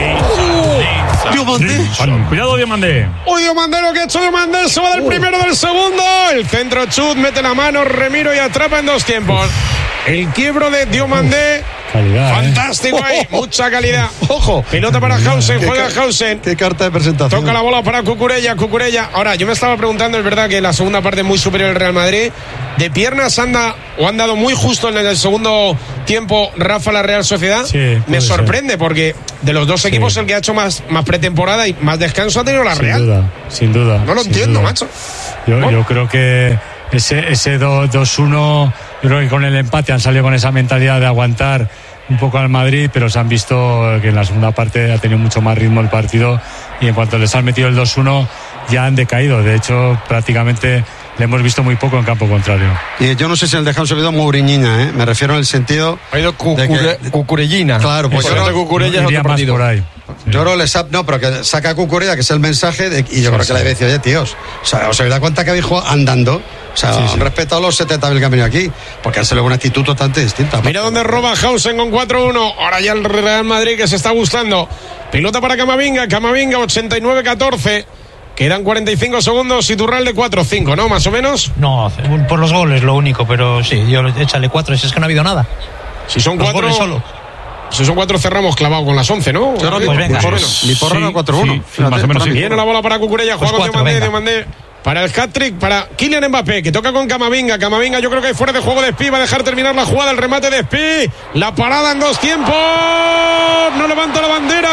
Nissan. Cuidado, Diomandé. Uy, Diomandé, lo que ha hecho Diomandé, se va del primero del segundo. El centro chut, mete la mano Remiro y atrapa en dos tiempos. El quiebro de Diomandé. Calidad, fantástico, mucha calidad. Ojo. Pelota para Hausen, juega Hausen. Qué carta de presentación. Toca la bola para Cucurella. Ahora, yo me estaba preguntando, es verdad que la segunda parte es muy superior al Real Madrid. De piernas han dado muy justo en el segundo tiempo Rafa la Real Sociedad. Sí, me sorprende porque de los dos equipos el que ha hecho más pretemporada y más descanso ha tenido la Real. Sin duda. No lo entiendo, macho. Yo creo que ese 2-1, yo creo que con el empate han salido con esa mentalidad de aguantar un poco al Madrid, pero se han visto que en la segunda parte ha tenido mucho más ritmo el partido, y en cuanto les han metido el 2-1 ya han decaído. De hecho, prácticamente le hemos visto muy poco en campo contrario. Y yo no sé si el de Hausen ha ido Mouriñina, me refiero en el sentido... Ha ido Cucurellina. Claro, pues yo creo que Cucurella es otro partido. Por ahí. Sí. Yo creo que pero que saca Cucurella, que es el mensaje, y yo creo que le decía, oye, tíos, o sea, ¿os habéis dado cuenta que habéis jugado andando? O sea, han respetado los 70.000 que han venido aquí, porque han salido una actitud totalmente distinta. Mira dónde roba Hausen con 4-1. Ahora ya el Real Madrid, que se está gustando. Pelota para Camavinga, 89-14. Quedan 45 segundos y Iturralde 4-5, ¿no? Más o menos. No, por los goles lo único, pero sí, yo échale 4, si es que no ha habido nada. Si son 4 solo. Si son 4 cerramos clavado con las 11, ¿no? Pues venga. Mi porra 4-1. Sí, más o menos. Viene la bola para Cucurella, juega con Diomandé. Para el hat-trick, para Kylian Mbappé, que toca con Camavinga. Camavinga, yo creo que hay fuera de juego de Espi. Va a dejar terminar la jugada, el remate de Espi. La parada en dos tiempos. No levanta la bandera.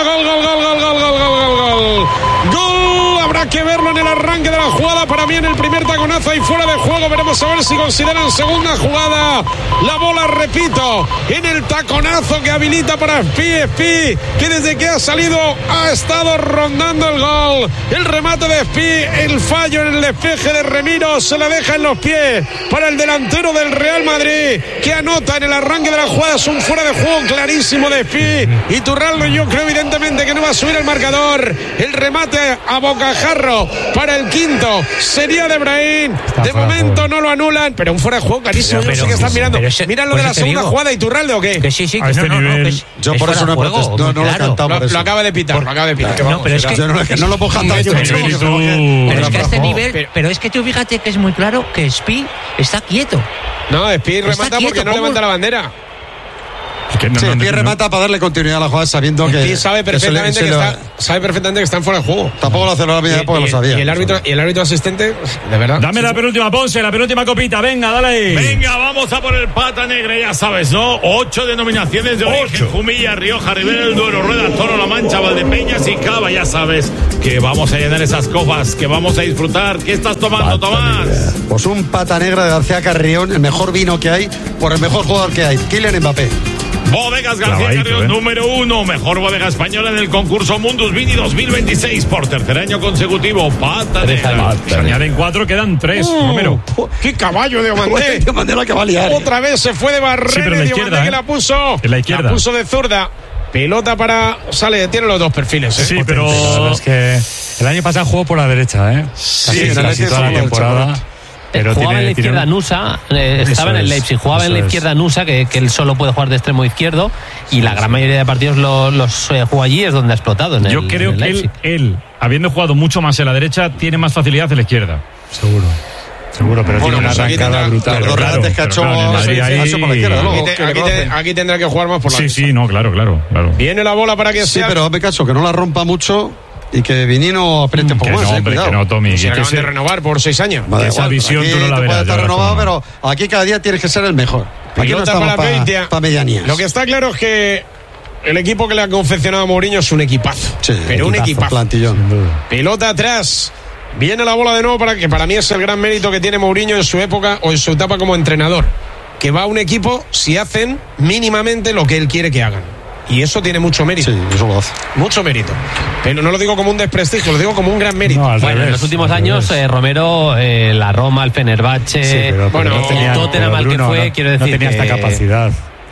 Gol. Habrá que verlo en el arranque de la jugada. Para mí en el primer taconazo y fuera de juego. Veremos a ver si consideran segunda jugada. La bola, repito, en el taconazo que habilita para Espi, que desde que ha salido ha estado rondando el gol. El remate de Espi, el fallo en el despeje de Remiro, se la deja en los pies para el delantero del Real Madrid, que anota en el arranque de la jugada. Es un fuera de juego clarísimo de Espi. Iturralde, yo creo evidentemente que no va a subir el marcador. El remate a bocajarro Jarro para el quinto. Sería de Brahim. De momento no lo anulan, pero un fuera de juego clarísimo. Yo no sé qué están mirando. ¿Mira lo de la segunda jugada Iturralde o qué? Que sí, que yo por eso no he protestado. No lo he cantado por eso. Lo acaba de pitar. No, pero es que no lo puedo cantar. Pero es que a este nivel, pero es que tú fíjate que es muy claro que Spi está quieto. No, Spi remata porque no levanta la bandera. Spi remata para darle continuidad a la jugada sabiendo que... sabe perfectamente que están fuera de juego. Tampoco lo hace la medida porque lo sabía. Y el árbitro asistente, de verdad. Dame la penúltima, Ponce, la penúltima copita. Venga, dale ahí. Venga, vamos a por el pata negra, ya sabes, ¿no? 8 denominaciones de origen. Jumilla, Rioja, Ribera del Duero, Rueda, Toro, La Mancha, Valdepeñas y Cava. Ya sabes que vamos a llenar esas copas, que vamos a disfrutar. ¿Qué estás tomando, Tomás? Pues un pata negra de García Carrión, el mejor vino que hay, por el mejor jugador que hay, Kylian Mbappé. Bodegas García Carrión, número 1, mejor bodega española en el concurso Mundus Vini 2026 por tercer año consecutivo. Pata negra. Se añaden 4, quedan 3. Romero. ¡Qué caballo de Diomandé! Diomandé la que va a liar. Otra vez se fue de Barrene, Diomandé que la puso. En la izquierda. La puso de zurda. Pelota para... Tiene los dos perfiles. Sí, pero... Es que el año pasado jugó por la derecha, Sí, casi toda la temporada. Pero jugaba en la izquierda Nusa, estaba en el Leipzig, jugaba en la izquierda Nusa, que él solo puede jugar de extremo izquierdo, y la gran mayoría de partidos los jugó allí, es donde ha explotado. Yo creo que él, habiendo jugado mucho más en la derecha, tiene más facilidad en la izquierda. Seguro, pero tiene una arrancada brutal. Los regates que ha hecho por la izquierda. Aquí tendrá que jugar más por la derecha. Sí, no, claro. Viene la bola para que sea... Sí, pero me caso, que no la rompa mucho... Y que Vinino apriete un poco más. Hombre, que no, Tommy. Se acaban de renovar por 6 años. Esa visión tú no la verás. Puede estar renovado, pero aquí cada día tienes que ser el mejor. Aquí no estamos para medianías. Lo que está claro es que el equipo que le ha confeccionado a Mourinho es un equipazo. Sí, pero un equipazo. Plantillón. Pelota atrás. Viene la bola de nuevo que para mí es el gran mérito que tiene Mourinho en su época o en su etapa como entrenador. Que va a un equipo si hacen mínimamente lo que él quiere que hagan. Y eso tiene mucho mérito. Sí, eso lo hace. Mucho mérito. Pero no lo digo como un desprestigio, lo digo como un gran mérito. No, en los últimos años, Romero, la Roma, el Fenerbahce, el Tottenham al que fue, quiero decir. No tenía esta capacidad.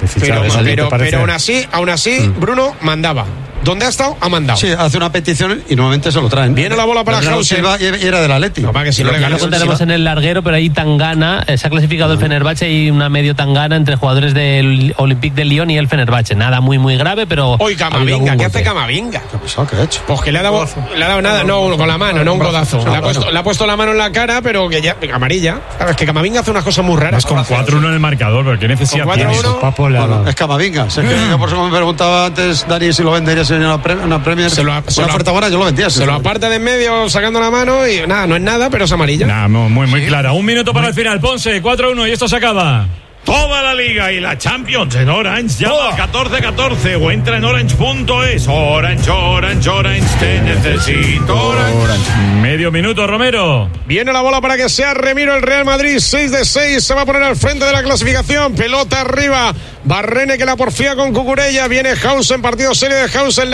Pero aún así, Bruno mandaba. ¿Dónde ha estado? Ha mandado. Sí, hace una petición y normalmente se lo traen. Viene la bola para Hausen. Y era del Atlético. No, que si no le lo contaremos en el larguero, pero ahí Tangana, se ha clasificado el Fenerbahce y una medio Tangana entre jugadores del Olympique de Lyon y el Fenerbahce. Nada muy grave, pero... Hoy Camavinga, ¿qué hace Camavinga? ¿Qué ha hecho? Pues que le ha dado nada, no, con la mano, no un codazo. Le ha puesto la mano en la cara, pero que ya, amarilla. Sabes que Camavinga hace unas cosas muy raras. Con 4-1 en el marcador, pero ¿qué necesidad tiene? Es Camavinga. Yo por eso me preguntaba antes, Dani, si lo venderías en una Premier. Una oferta buena, yo lo vendía. Se lo aparta de en medio, sacando la mano y nada, no es nada, pero es amarilla. Nada, muy clara. 1 minuto para el final, Ponce, 4-1 y esto se acaba. Toda la Liga y la Champions en Orange. Llama al 1414 o entra en orange.es. Orange, te necesito. Orange. Medio minuto, Romero. Viene la bola para que sea Remiro el Real Madrid. 6 de 6. Se va a poner al frente de la clasificación. Pelota arriba. Barrene que la porfía con Cucurella. Viene Hausen, partido serio de Hausen.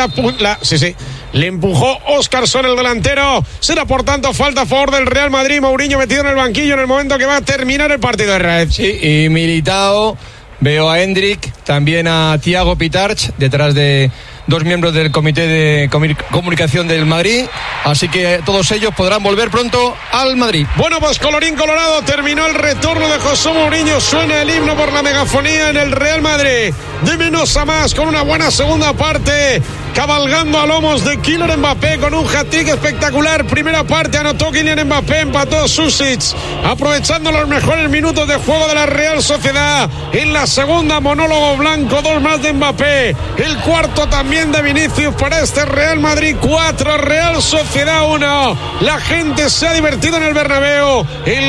Le empujó Óscarson, el delantero. Será por tanto falta a favor del Real Madrid. Mourinho metido en el banquillo en el momento que va a terminar el partido de Red. Sí, y Militao, veo a Hendrik, también a Thiago Pitarch, detrás de 2 miembros del comité de comunicación del Madrid, así que todos ellos podrán volver pronto al Madrid. Bueno, pues colorín colorado, terminó el retorno de José Mourinho, suena el himno por la megafonía en el Real Madrid, de menos a más, con una buena segunda parte, cabalgando a lomos de Kylian Mbappé con un hat-trick espectacular. Primera parte anotó Kylian Mbappé, empató Susic, aprovechando los mejores minutos de juego de la Real Sociedad. En la segunda, monólogo blanco, 2 más de Mbappé, el cuarto también de Vinicius para este Real Madrid 4, Real Sociedad 1. La gente se ha divertido en el Bernabéu.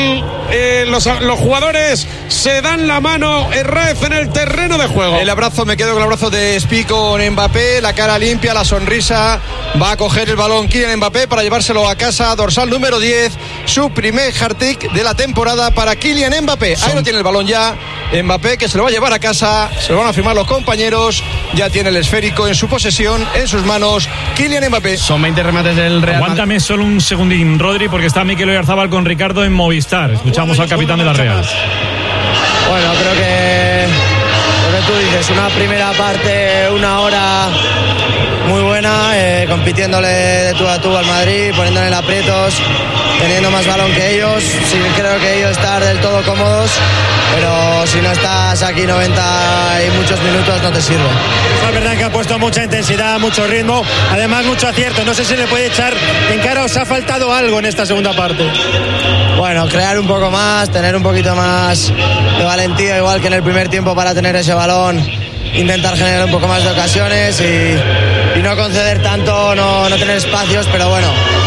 Los jugadores se dan la mano, Herrez en el terreno de juego. El abrazo, me quedo con el abrazo de Spi con Mbappé, la cara limpia, la sonrisa. Va a coger el balón Kylian Mbappé para llevárselo a casa, dorsal número 10, su primer hat-trick de la temporada para Kylian Mbappé. Ahí no tiene el balón ya Mbappé, que se lo va a llevar a casa, se lo van a firmar los compañeros, ya tiene el esférico en su posesión, en sus manos, Kylian Mbappé. Son 20 remates del Real Madrid. Aguántame solo un segundín, Rodri, porque está Mikel Oyarzabal con Ricardo en Movistar. Escuchamos al capitán de la Real. Bueno, creo que tú dices, una primera parte, una hora muy buena, compitiéndole de tú a tú al Madrid, poniéndole en aprietos, teniendo más balón que ellos, sí, creo que ellos estar del todo cómodos, pero si no estás aquí 90 y muchos minutos no te sirve. Es verdad que ha puesto mucha intensidad, mucho ritmo, además mucho acierto, no sé si le puede echar en cara, os ha faltado algo en esta segunda parte. Bueno, crear un poco más, tener un poquito más de valentía, igual que en el primer tiempo, para tener ese balón, intentar generar un poco más de ocasiones y no conceder tanto, no tener espacios, pero bueno,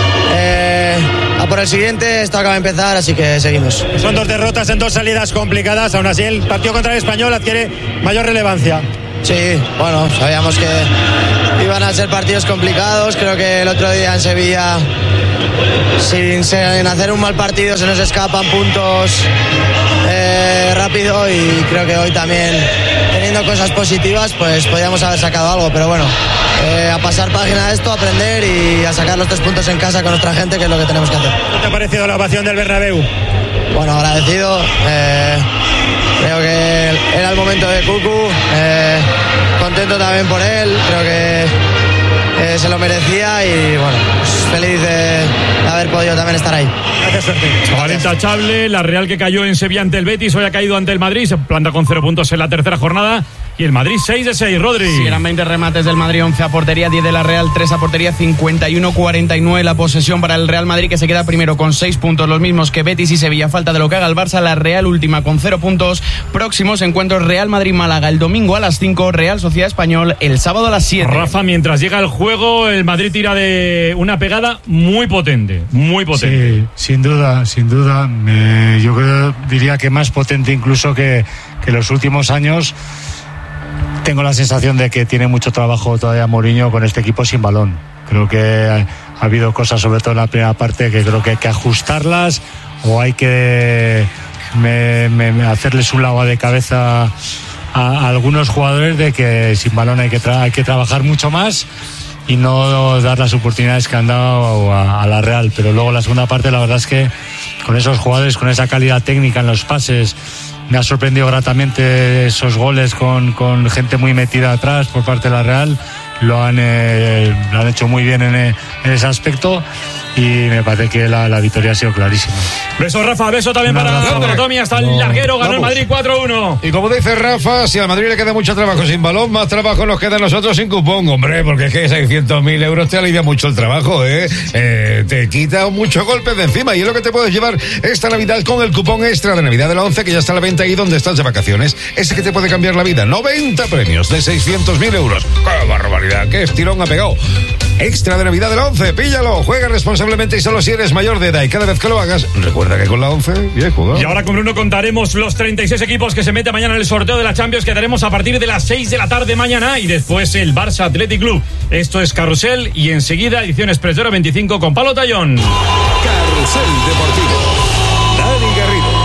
a por el siguiente, esto acaba de empezar, así que seguimos. Son 2 derrotas en 2 salidas complicadas, aún así el partido contra el Español adquiere mayor relevancia. Sí, bueno, sabíamos que iban a ser partidos complicados, creo que el otro día en Sevilla, sin hacer un mal partido, se nos escapan puntos rápido, y creo que hoy también, teniendo cosas positivas, pues podíamos haber sacado algo, pero bueno, a pasar página a esto, a aprender y a sacar los 3 puntos en casa con nuestra gente, que es lo que tenemos que hacer. ¿Qué te ha parecido la ovación del Bernabéu? Bueno, agradecido, creo que era el momento de Cucu, contento también por él, creo que se lo merecía y bueno, pues feliz de haber podido también estar ahí. Gracias, suerte. Chaval intachable, la Real que cayó en Sevilla ante el Betis, hoy ha caído ante el Madrid, se planta con 0 puntos en la tercera jornada. Y el Madrid 6 de 6, Rodri. Sí, eran 20 remates del Madrid, 11 a portería, 10 de la Real, 3 a portería, 51-49 la posesión para el Real Madrid, que se queda primero con 6 puntos, los mismos que Betis y Sevilla. Falta de lo que haga el Barça, la Real última con 0 puntos. Próximos encuentros: Real Madrid-Málaga el domingo a las 5, Real Sociedad Español el sábado a las 7. Rafa, mientras llega el juego, el Madrid tira de una pegada muy potente, muy potente. Sí, sin duda. Yo diría que más potente incluso que los últimos años. Tengo la sensación de que tiene mucho trabajo todavía Mourinho con este equipo sin balón. Creo que ha habido cosas, sobre todo en la primera parte, que creo que hay que ajustarlas, o hay que hacerles un lavado de cabeza a algunos jugadores de que sin balón hay que trabajar mucho más y no dar las oportunidades que han dado a la Real. Pero luego la segunda parte, la verdad es que con esos jugadores, con esa calidad técnica en los pases, me ha sorprendido gratamente esos goles con gente muy metida atrás por parte de la Real. Lo han hecho muy bien en ese aspecto y me parece que la victoria ha sido clarísima. Beso, Rafa, beso también para Tommy, hasta el larguero, ganó el Madrid 4-1. Y como dice Rafa, si al Madrid le queda mucho trabajo sin balón, más trabajo nos queda a nosotros sin cupón, hombre, porque es que 600.000 euros te alivia mucho el trabajo, te quita muchos golpes de encima, y es lo que te puedes llevar esta Navidad con el cupón extra de Navidad de la 11, que ya está a la venta ahí donde estás de vacaciones. Ese que te puede cambiar la vida. 90 premios de 600.000 euros. ¡Qué barbaridad! ¡Qué estirón ha pegado! Extra de Navidad de la 11, píllalo, juega responsablemente y solo si eres mayor de edad, y cada vez que lo hagas, recuerda que con la 11 bien jugado. Y ahora con Bruno contaremos los 36 equipos que se meten mañana en el sorteo de la Champions, que daremos a partir de las 6 de la tarde mañana, y después el Barça Athletic Club. Esto es Carrusel, y enseguida edición Express 25 con Palo Tallón. Carrusel Deportivo, Dani Garrido.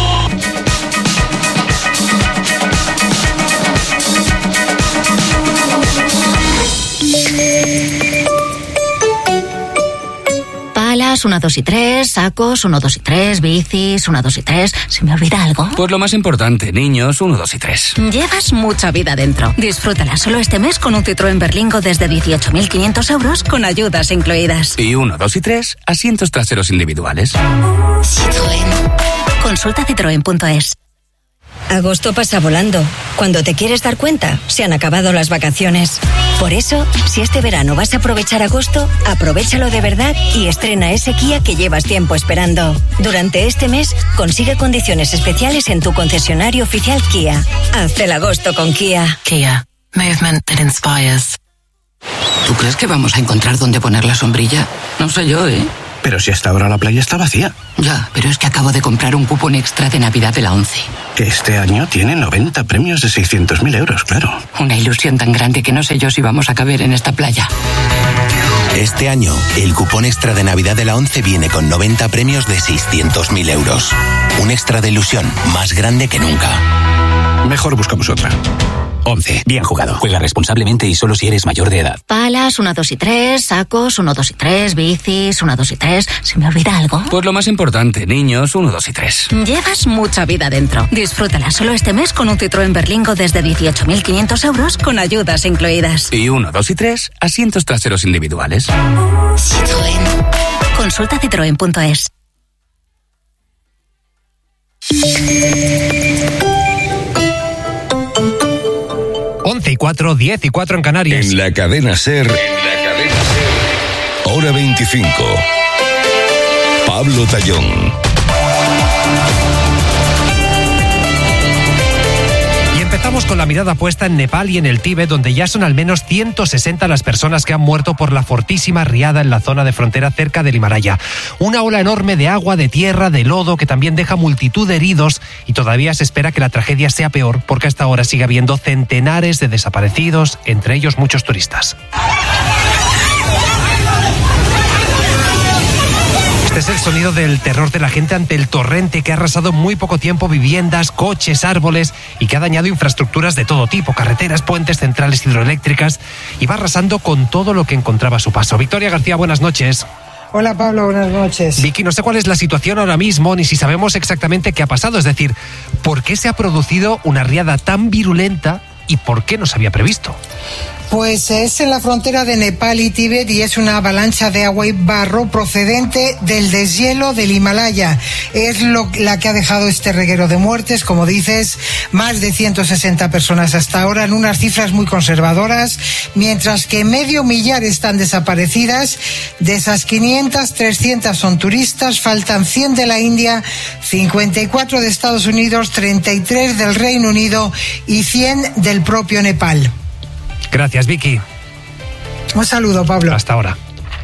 Palas, 1, 2 y 3, sacos, 1, 2 y 3, bicis, 1, 2 y 3. ¿Se me olvida algo? Pues lo más importante, niños, 1, 2 y 3. Llevas mucha vida dentro. Disfrútala solo este mes con un Citroën Berlingo desde 18.500 euros con ayudas incluidas. Y 1, 2 y 3, asientos traseros individuales. Citroën. Consulta citroen.es. Agosto pasa volando. Cuando te quieres dar cuenta, se han acabado las vacaciones. Por eso, si este verano vas a aprovechar agosto, aprovéchalo de verdad y estrena ese Kia que llevas tiempo esperando. Durante este mes, consigue condiciones especiales en tu concesionario oficial Kia. Haz el agosto con Kia. Kia. Movement that inspires. ¿Tú crees que vamos a encontrar dónde poner la sombrilla? No sé yo, ¿eh? Pero si hasta ahora la playa está vacía. Ya, pero es que acabo de comprar un cupón extra de Navidad de la 11. Que este año tiene 90 premios de 600.000 euros, claro. Una ilusión tan grande que no sé yo si vamos a caber en esta playa. Este año, el cupón extra de Navidad de la 11 viene con 90 premios de 600.000 euros. Un extra de ilusión más grande que nunca. Mejor buscamos otra. 11. Bien jugado. Juega responsablemente y solo si eres mayor de edad. Palas, 1, 2 y 3, sacos, 1, 2 y 3, bicis, 1, 2 y 3. ¿Se me olvida algo? Pues lo más importante, niños, 1, 2 y 3. Llevas mucha vida dentro. Disfrútala solo este mes con un Citroën Berlingo desde 18.500 euros con ayudas incluidas. Y 1, 2 y 3, asientos traseros individuales. Citroën. Consulta citroen.es. Y 4, 10 y 4 en Canarias. En la cadena SER, hora 25. Pablo Tallón. Empezamos con la mirada puesta en Nepal y en el Tíbet, donde ya son al menos 160 las personas que han muerto por la fortísima riada en la zona de frontera cerca del Himalaya. Una ola enorme de agua, de tierra, de lodo, que también deja multitud de heridos, y todavía se espera que la tragedia sea peor, porque hasta ahora sigue habiendo centenares de desaparecidos, entre ellos muchos turistas. Este es el sonido del terror de la gente ante el torrente que ha arrasado en muy poco tiempo viviendas, coches, árboles y que ha dañado infraestructuras de todo tipo, carreteras, puentes, centrales hidroeléctricas, y va arrasando con todo lo que encontraba a su paso. Victoria García, buenas noches. Hola Pablo, buenas noches. Vicky, no sé cuál es la situación ahora mismo, ni si sabemos exactamente qué ha pasado, es decir, ¿por qué se ha producido una riada tan virulenta y por qué no se había previsto? Pues es en la frontera de Nepal y Tíbet y es una avalancha de agua y barro procedente del deshielo del Himalaya. Es la que ha dejado este reguero de muertes, como dices, más de 160 personas hasta ahora, en unas cifras muy conservadoras, mientras que medio millar están desaparecidas. De esas 500, 300 son turistas, faltan 100 de la India, 54 de Estados Unidos, 33 del Reino Unido y 100 del propio Nepal. Gracias, Vicky. Un saludo, Pablo. Hasta ahora.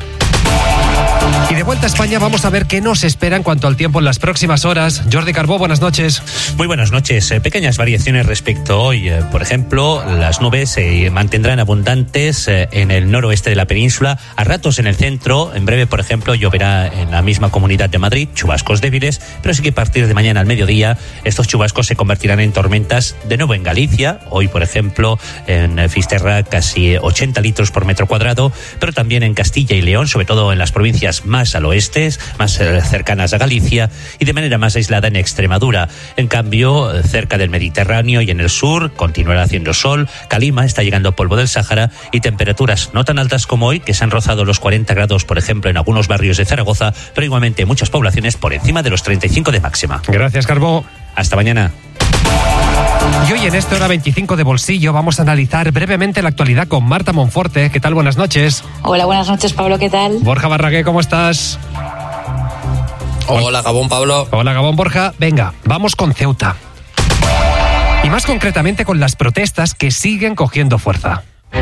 Y de vuelta a España vamos a ver qué nos espera en cuanto al tiempo en las próximas horas. Jordi Carbó, buenas noches. Muy buenas noches. Pequeñas variaciones respecto a hoy. Por ejemplo, las nubes se mantendrán abundantes en el noroeste de la península, a ratos en el centro. En breve, por ejemplo, lloverá en la misma Comunidad de Madrid, chubascos débiles, pero sí que a partir de mañana al mediodía estos chubascos se convertirán en tormentas de nuevo en Galicia. Hoy, por ejemplo, en Fisterra casi 80 litros por metro cuadrado, pero también en Castilla y León, sobre todo en las provincias más al oeste, más cercanas a Galicia, y de manera más aislada en Extremadura. En cambio, cerca del Mediterráneo y en el sur continuará haciendo sol. Calima está llegando polvo del Sáhara y temperaturas no tan altas como hoy, que se han rozado los 40 grados, por ejemplo, en algunos barrios de Zaragoza, pero igualmente en muchas poblaciones por encima de los 35 de máxima. Gracias, Carbó. Hasta mañana. Y hoy en esta hora 25 de Bolsillo vamos a analizar brevemente la actualidad con Marta Monforte. ¿Qué tal? Buenas noches. Hola, buenas noches, Pablo. ¿Qué tal? Borja Barragué, ¿cómo estás? Hola, Gabón, Pablo. Hola, Gabón, Borja. Venga, vamos con Ceuta. Y más concretamente con las protestas que siguen cogiendo fuerza.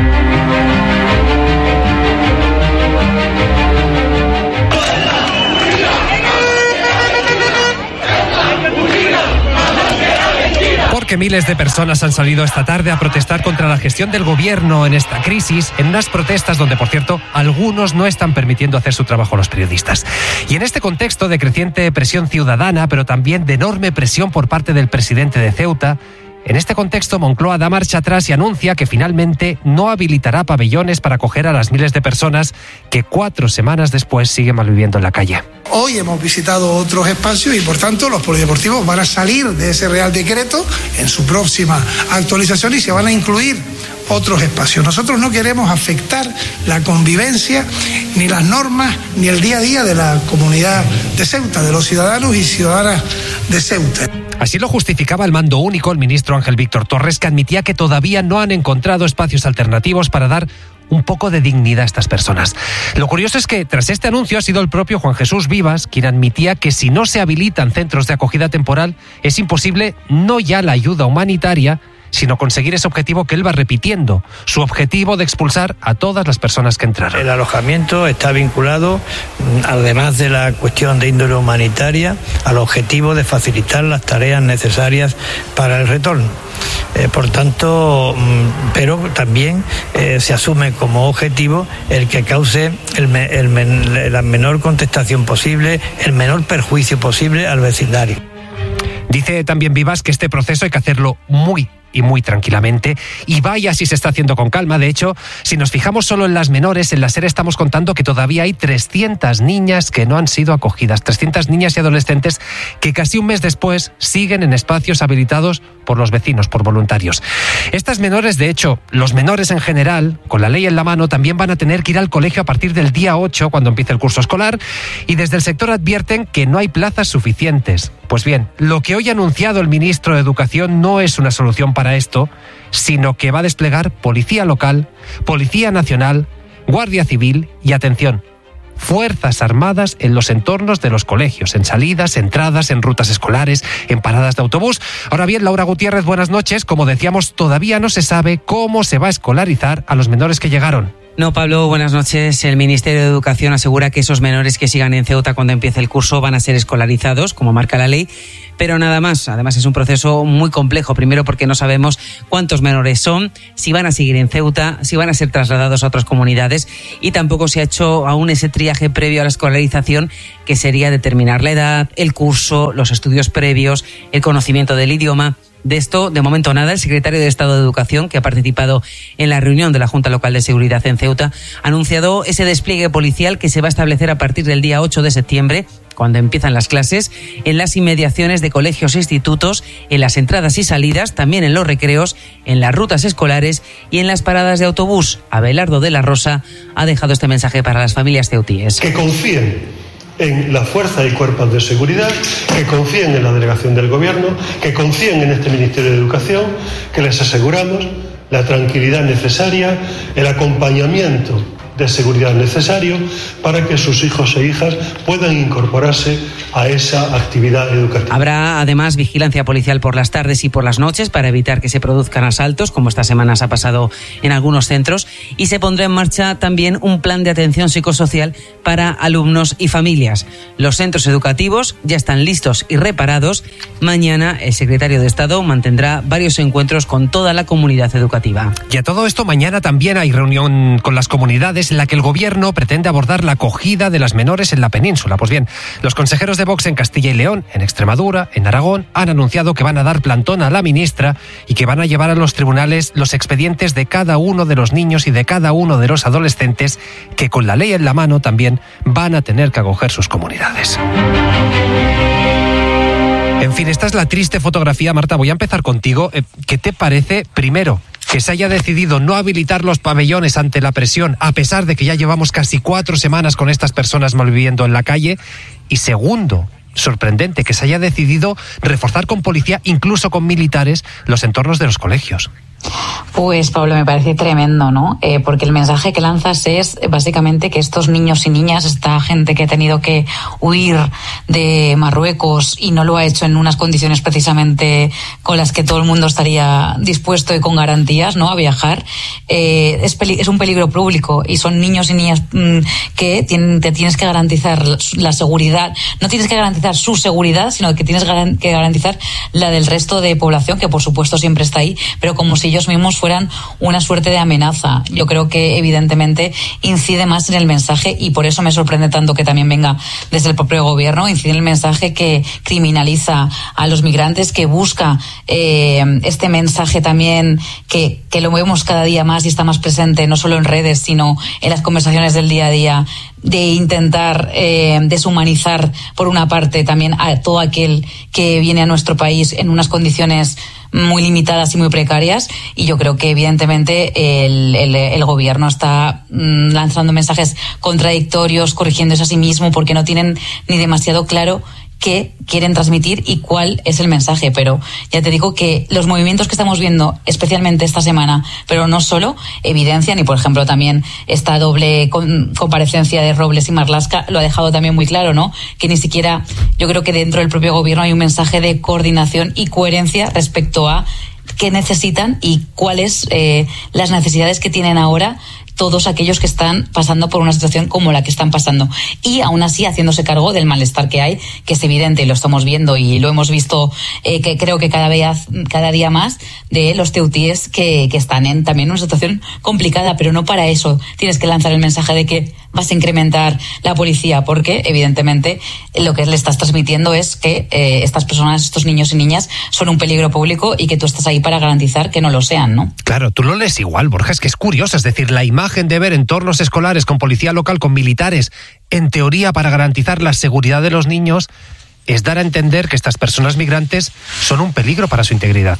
Porque miles de personas han salido esta tarde a protestar contra la gestión del gobierno en esta crisis, en unas protestas donde, por cierto, algunos no están permitiendo hacer su trabajo a los periodistas. Y en este contexto de creciente presión ciudadana, pero también de enorme presión por parte del presidente de Ceuta, en este contexto, Moncloa da marcha atrás y anuncia que finalmente no habilitará pabellones para acoger a las miles de personas que 4 semanas después siguen malviviendo en la calle. Hoy hemos visitado otros espacios y, por tanto, los polideportivos van a salir de ese Real Decreto en su próxima actualización y se van a incluir otros espacios. Nosotros no queremos afectar la convivencia, ni las normas, ni el día a día de la comunidad de Ceuta, de los ciudadanos y ciudadanas de Ceuta. Así lo justificaba el mando único, el ministro Ángel Víctor Torres, que admitía que todavía no han encontrado espacios alternativos para dar un poco de dignidad a estas personas. Lo curioso es que tras este anuncio ha sido el propio Juan Jesús Vivas quien admitía que si no se habilitan centros de acogida temporal es imposible no ya la ayuda humanitaria, sino conseguir ese objetivo que él va repitiendo, su objetivo de expulsar a todas las personas que entraron. El alojamiento está vinculado, además de la cuestión de índole humanitaria, al objetivo de facilitar las tareas necesarias para el retorno. Por tanto, pero también se asume como objetivo el que cause la menor contestación posible, el menor perjuicio posible al vecindario. Dice también Vivas que este proceso hay que hacerlo muy, y muy tranquilamente. Y vaya si se está haciendo con calma. De hecho, si nos fijamos solo en las menores, en la SER estamos contando que todavía hay 300 niñas que no han sido acogidas. 300 niñas y adolescentes que casi un mes después siguen en espacios habilitados por los vecinos, por voluntarios. Estas menores, de hecho, los menores en general, con la ley en la mano, también van a tener que ir al colegio a partir del día 8, cuando empiece el curso escolar, y desde el sector advierten que no hay plazas suficientes. Pues bien, lo que hoy ha anunciado el ministro de Educación no es una solución para esto, sino que va a desplegar policía local, policía nacional, guardia civil y, atención, Fuerzas Armadas en los entornos de los colegios, en salidas, entradas, en rutas escolares, en paradas de autobús. Ahora bien, Laura Gutiérrez, buenas noches. Como decíamos, todavía no se sabe cómo se va a escolarizar a los menores que llegaron. No, Pablo, buenas noches. El Ministerio de Educación asegura que esos menores que sigan en Ceuta cuando empiece el curso van a ser escolarizados, como marca la ley, pero nada más. Además, es un proceso muy complejo. Primero, porque no sabemos cuántos menores son, si van a seguir en Ceuta, si van a ser trasladados a otras comunidades, y tampoco se ha hecho aún ese triaje previo a la escolarización, que sería determinar la edad, el curso, los estudios previos, el conocimiento del idioma. De esto, de momento nada. El secretario de Estado de Educación, que ha participado en la reunión de la Junta Local de Seguridad en Ceuta, ha anunciado ese despliegue policial que se va a establecer a partir del día 8 de septiembre, cuando empiezan las clases, en las inmediaciones de colegios e institutos, en las entradas y salidas, también en los recreos, en las rutas escolares y en las paradas de autobús. Abelardo de la Rosa ha dejado este mensaje para las familias ceutíes. Que confíen en la fuerza y cuerpos de seguridad, que confíen en la delegación del Gobierno, que confíen en este Ministerio de Educación, que les aseguramos la tranquilidad necesaria, el acompañamiento de seguridad necesario para que sus hijos e hijas puedan incorporarse a esa actividad educativa. Habrá además vigilancia policial por las tardes y por las noches para evitar que se produzcan asaltos, como estas semanas ha pasado en algunos centros, y se pondrá en marcha también un plan de atención psicosocial para alumnos y familias. Los centros educativos ya están listos y reparados. Mañana el secretario de Estado mantendrá varios encuentros con toda la comunidad educativa. Y a todo esto, mañana también hay reunión con las comunidades en la que el Gobierno pretende abordar la acogida de las menores en la península. Pues bien, los consejeros de Vox en Castilla y León, en Extremadura, en Aragón, han anunciado que van a dar plantón a la ministra y que van a llevar a los tribunales los expedientes de cada uno de los niños y de cada uno de los adolescentes que, con la ley en la mano, también van a tener que acoger sus comunidades. En fin, esta es la triste fotografía. Marta, voy a empezar contigo. ¿Qué te parece, primero, que se haya decidido no habilitar los pabellones ante la presión, a pesar de que ya llevamos casi 4 semanas con estas personas malviviendo en la calle? Y segundo, sorprendente, que se haya decidido reforzar con policía, incluso con militares, los entornos de los colegios. Pues, Pablo, me parece tremendo, ¿no? Porque el mensaje que lanzas es básicamente que estos niños y niñas, esta gente que ha tenido que huir de Marruecos y no lo ha hecho en unas condiciones precisamente con las que todo el mundo estaría dispuesto y con garantías, ¿no?, a viajar, es un peligro público, y son niños y niñas que te tienes que garantizar la seguridad. No tienes que garantizar su seguridad, sino que tienes que garantizar la del resto de población, que por supuesto siempre está ahí, pero como si ellos mismos fueran una suerte de amenaza. Yo creo que evidentemente incide más en el mensaje, y por eso me sorprende tanto que también venga desde el propio Gobierno. Incide en el mensaje que criminaliza a los migrantes, que busca este mensaje también que lo vemos cada día más y está más presente no solo en redes sino en las conversaciones del día a día, de intentar deshumanizar por una parte también a todo aquel que viene a nuestro país en unas condiciones muy limitadas y muy precarias. Y yo creo que evidentemente el Gobierno está lanzando mensajes contradictorios, corrigiéndose a sí mismo, porque no tienen ni demasiado claro qué quieren transmitir y cuál es el mensaje. Pero ya te digo que los movimientos que estamos viendo, especialmente esta semana, pero no solo, evidencian, y por ejemplo también esta doble comparecencia de Robles y Marlaska lo ha dejado también muy claro, ¿no? Que ni siquiera, yo creo que dentro del propio Gobierno hay un mensaje de coordinación y coherencia respecto a qué necesitan y cuáles las necesidades que tienen ahora todos aquellos que están pasando por una situación como la que están pasando, y aún así haciéndose cargo del malestar que hay, que es evidente, y lo estamos viendo y lo hemos visto, que creo que cada día más, de los teutíes que están también en una situación complicada. Pero no para eso tienes que lanzar el mensaje de que vas a incrementar la policía, porque evidentemente lo que le estás transmitiendo es que estas personas, estos niños y niñas, son un peligro público y que tú estás ahí para garantizar que no lo sean, ¿no? Claro, tú lo lees igual, Borja, es que es curioso, es decir, la imagen de ver entornos escolares con policía local, con militares, en teoría para garantizar la seguridad de los niños, es dar a entender que estas personas migrantes son un peligro para su integridad.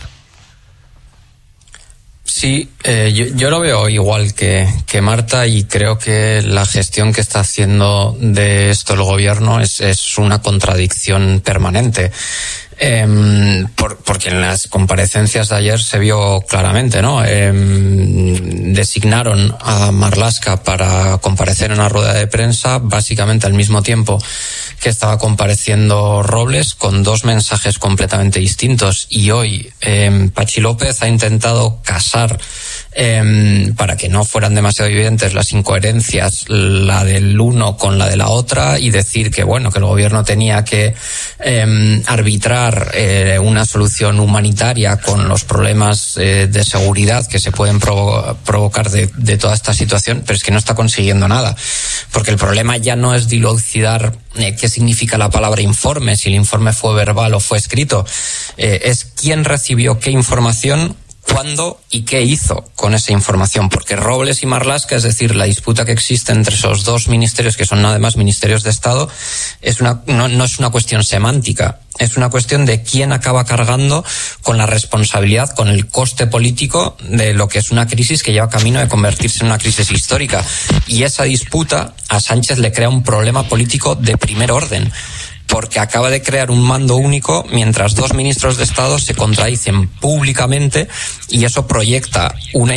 Sí, yo lo veo igual que Marta, y creo que la gestión que está haciendo de esto el gobierno es una contradicción permanente. Porque en las comparecencias de ayer se vio claramente, ¿no? Designaron a Marlaska para comparecer en una rueda de prensa básicamente al mismo tiempo que estaba compareciendo Robles, con dos mensajes completamente distintos. Y hoy Patxi López ha intentado casar, para que no fueran demasiado evidentes las incoherencias, la del uno con la de la otra, y decir que bueno, que el gobierno tenía que arbitrar una solución humanitaria con los problemas de seguridad que se pueden provocar de toda esta situación, pero es que no está consiguiendo nada, porque el problema ya no es dilucidar qué significa la palabra informe, si el informe fue verbal o fue escrito, es quién recibió qué información, cuándo y qué hizo con esa información, porque Robles y Marlaska, es decir, la disputa que existe entre esos dos ministerios, que son además ministerios de Estado, no es una cuestión semántica, es una cuestión de quién acaba cargando con la responsabilidad, con el coste político de lo que es una crisis que lleva camino de convertirse en una crisis histórica. Y esa disputa a Sánchez le crea un problema político de primer orden, porque acaba de crear un mando único mientras dos ministros de Estado se contradicen públicamente, y eso proyecta una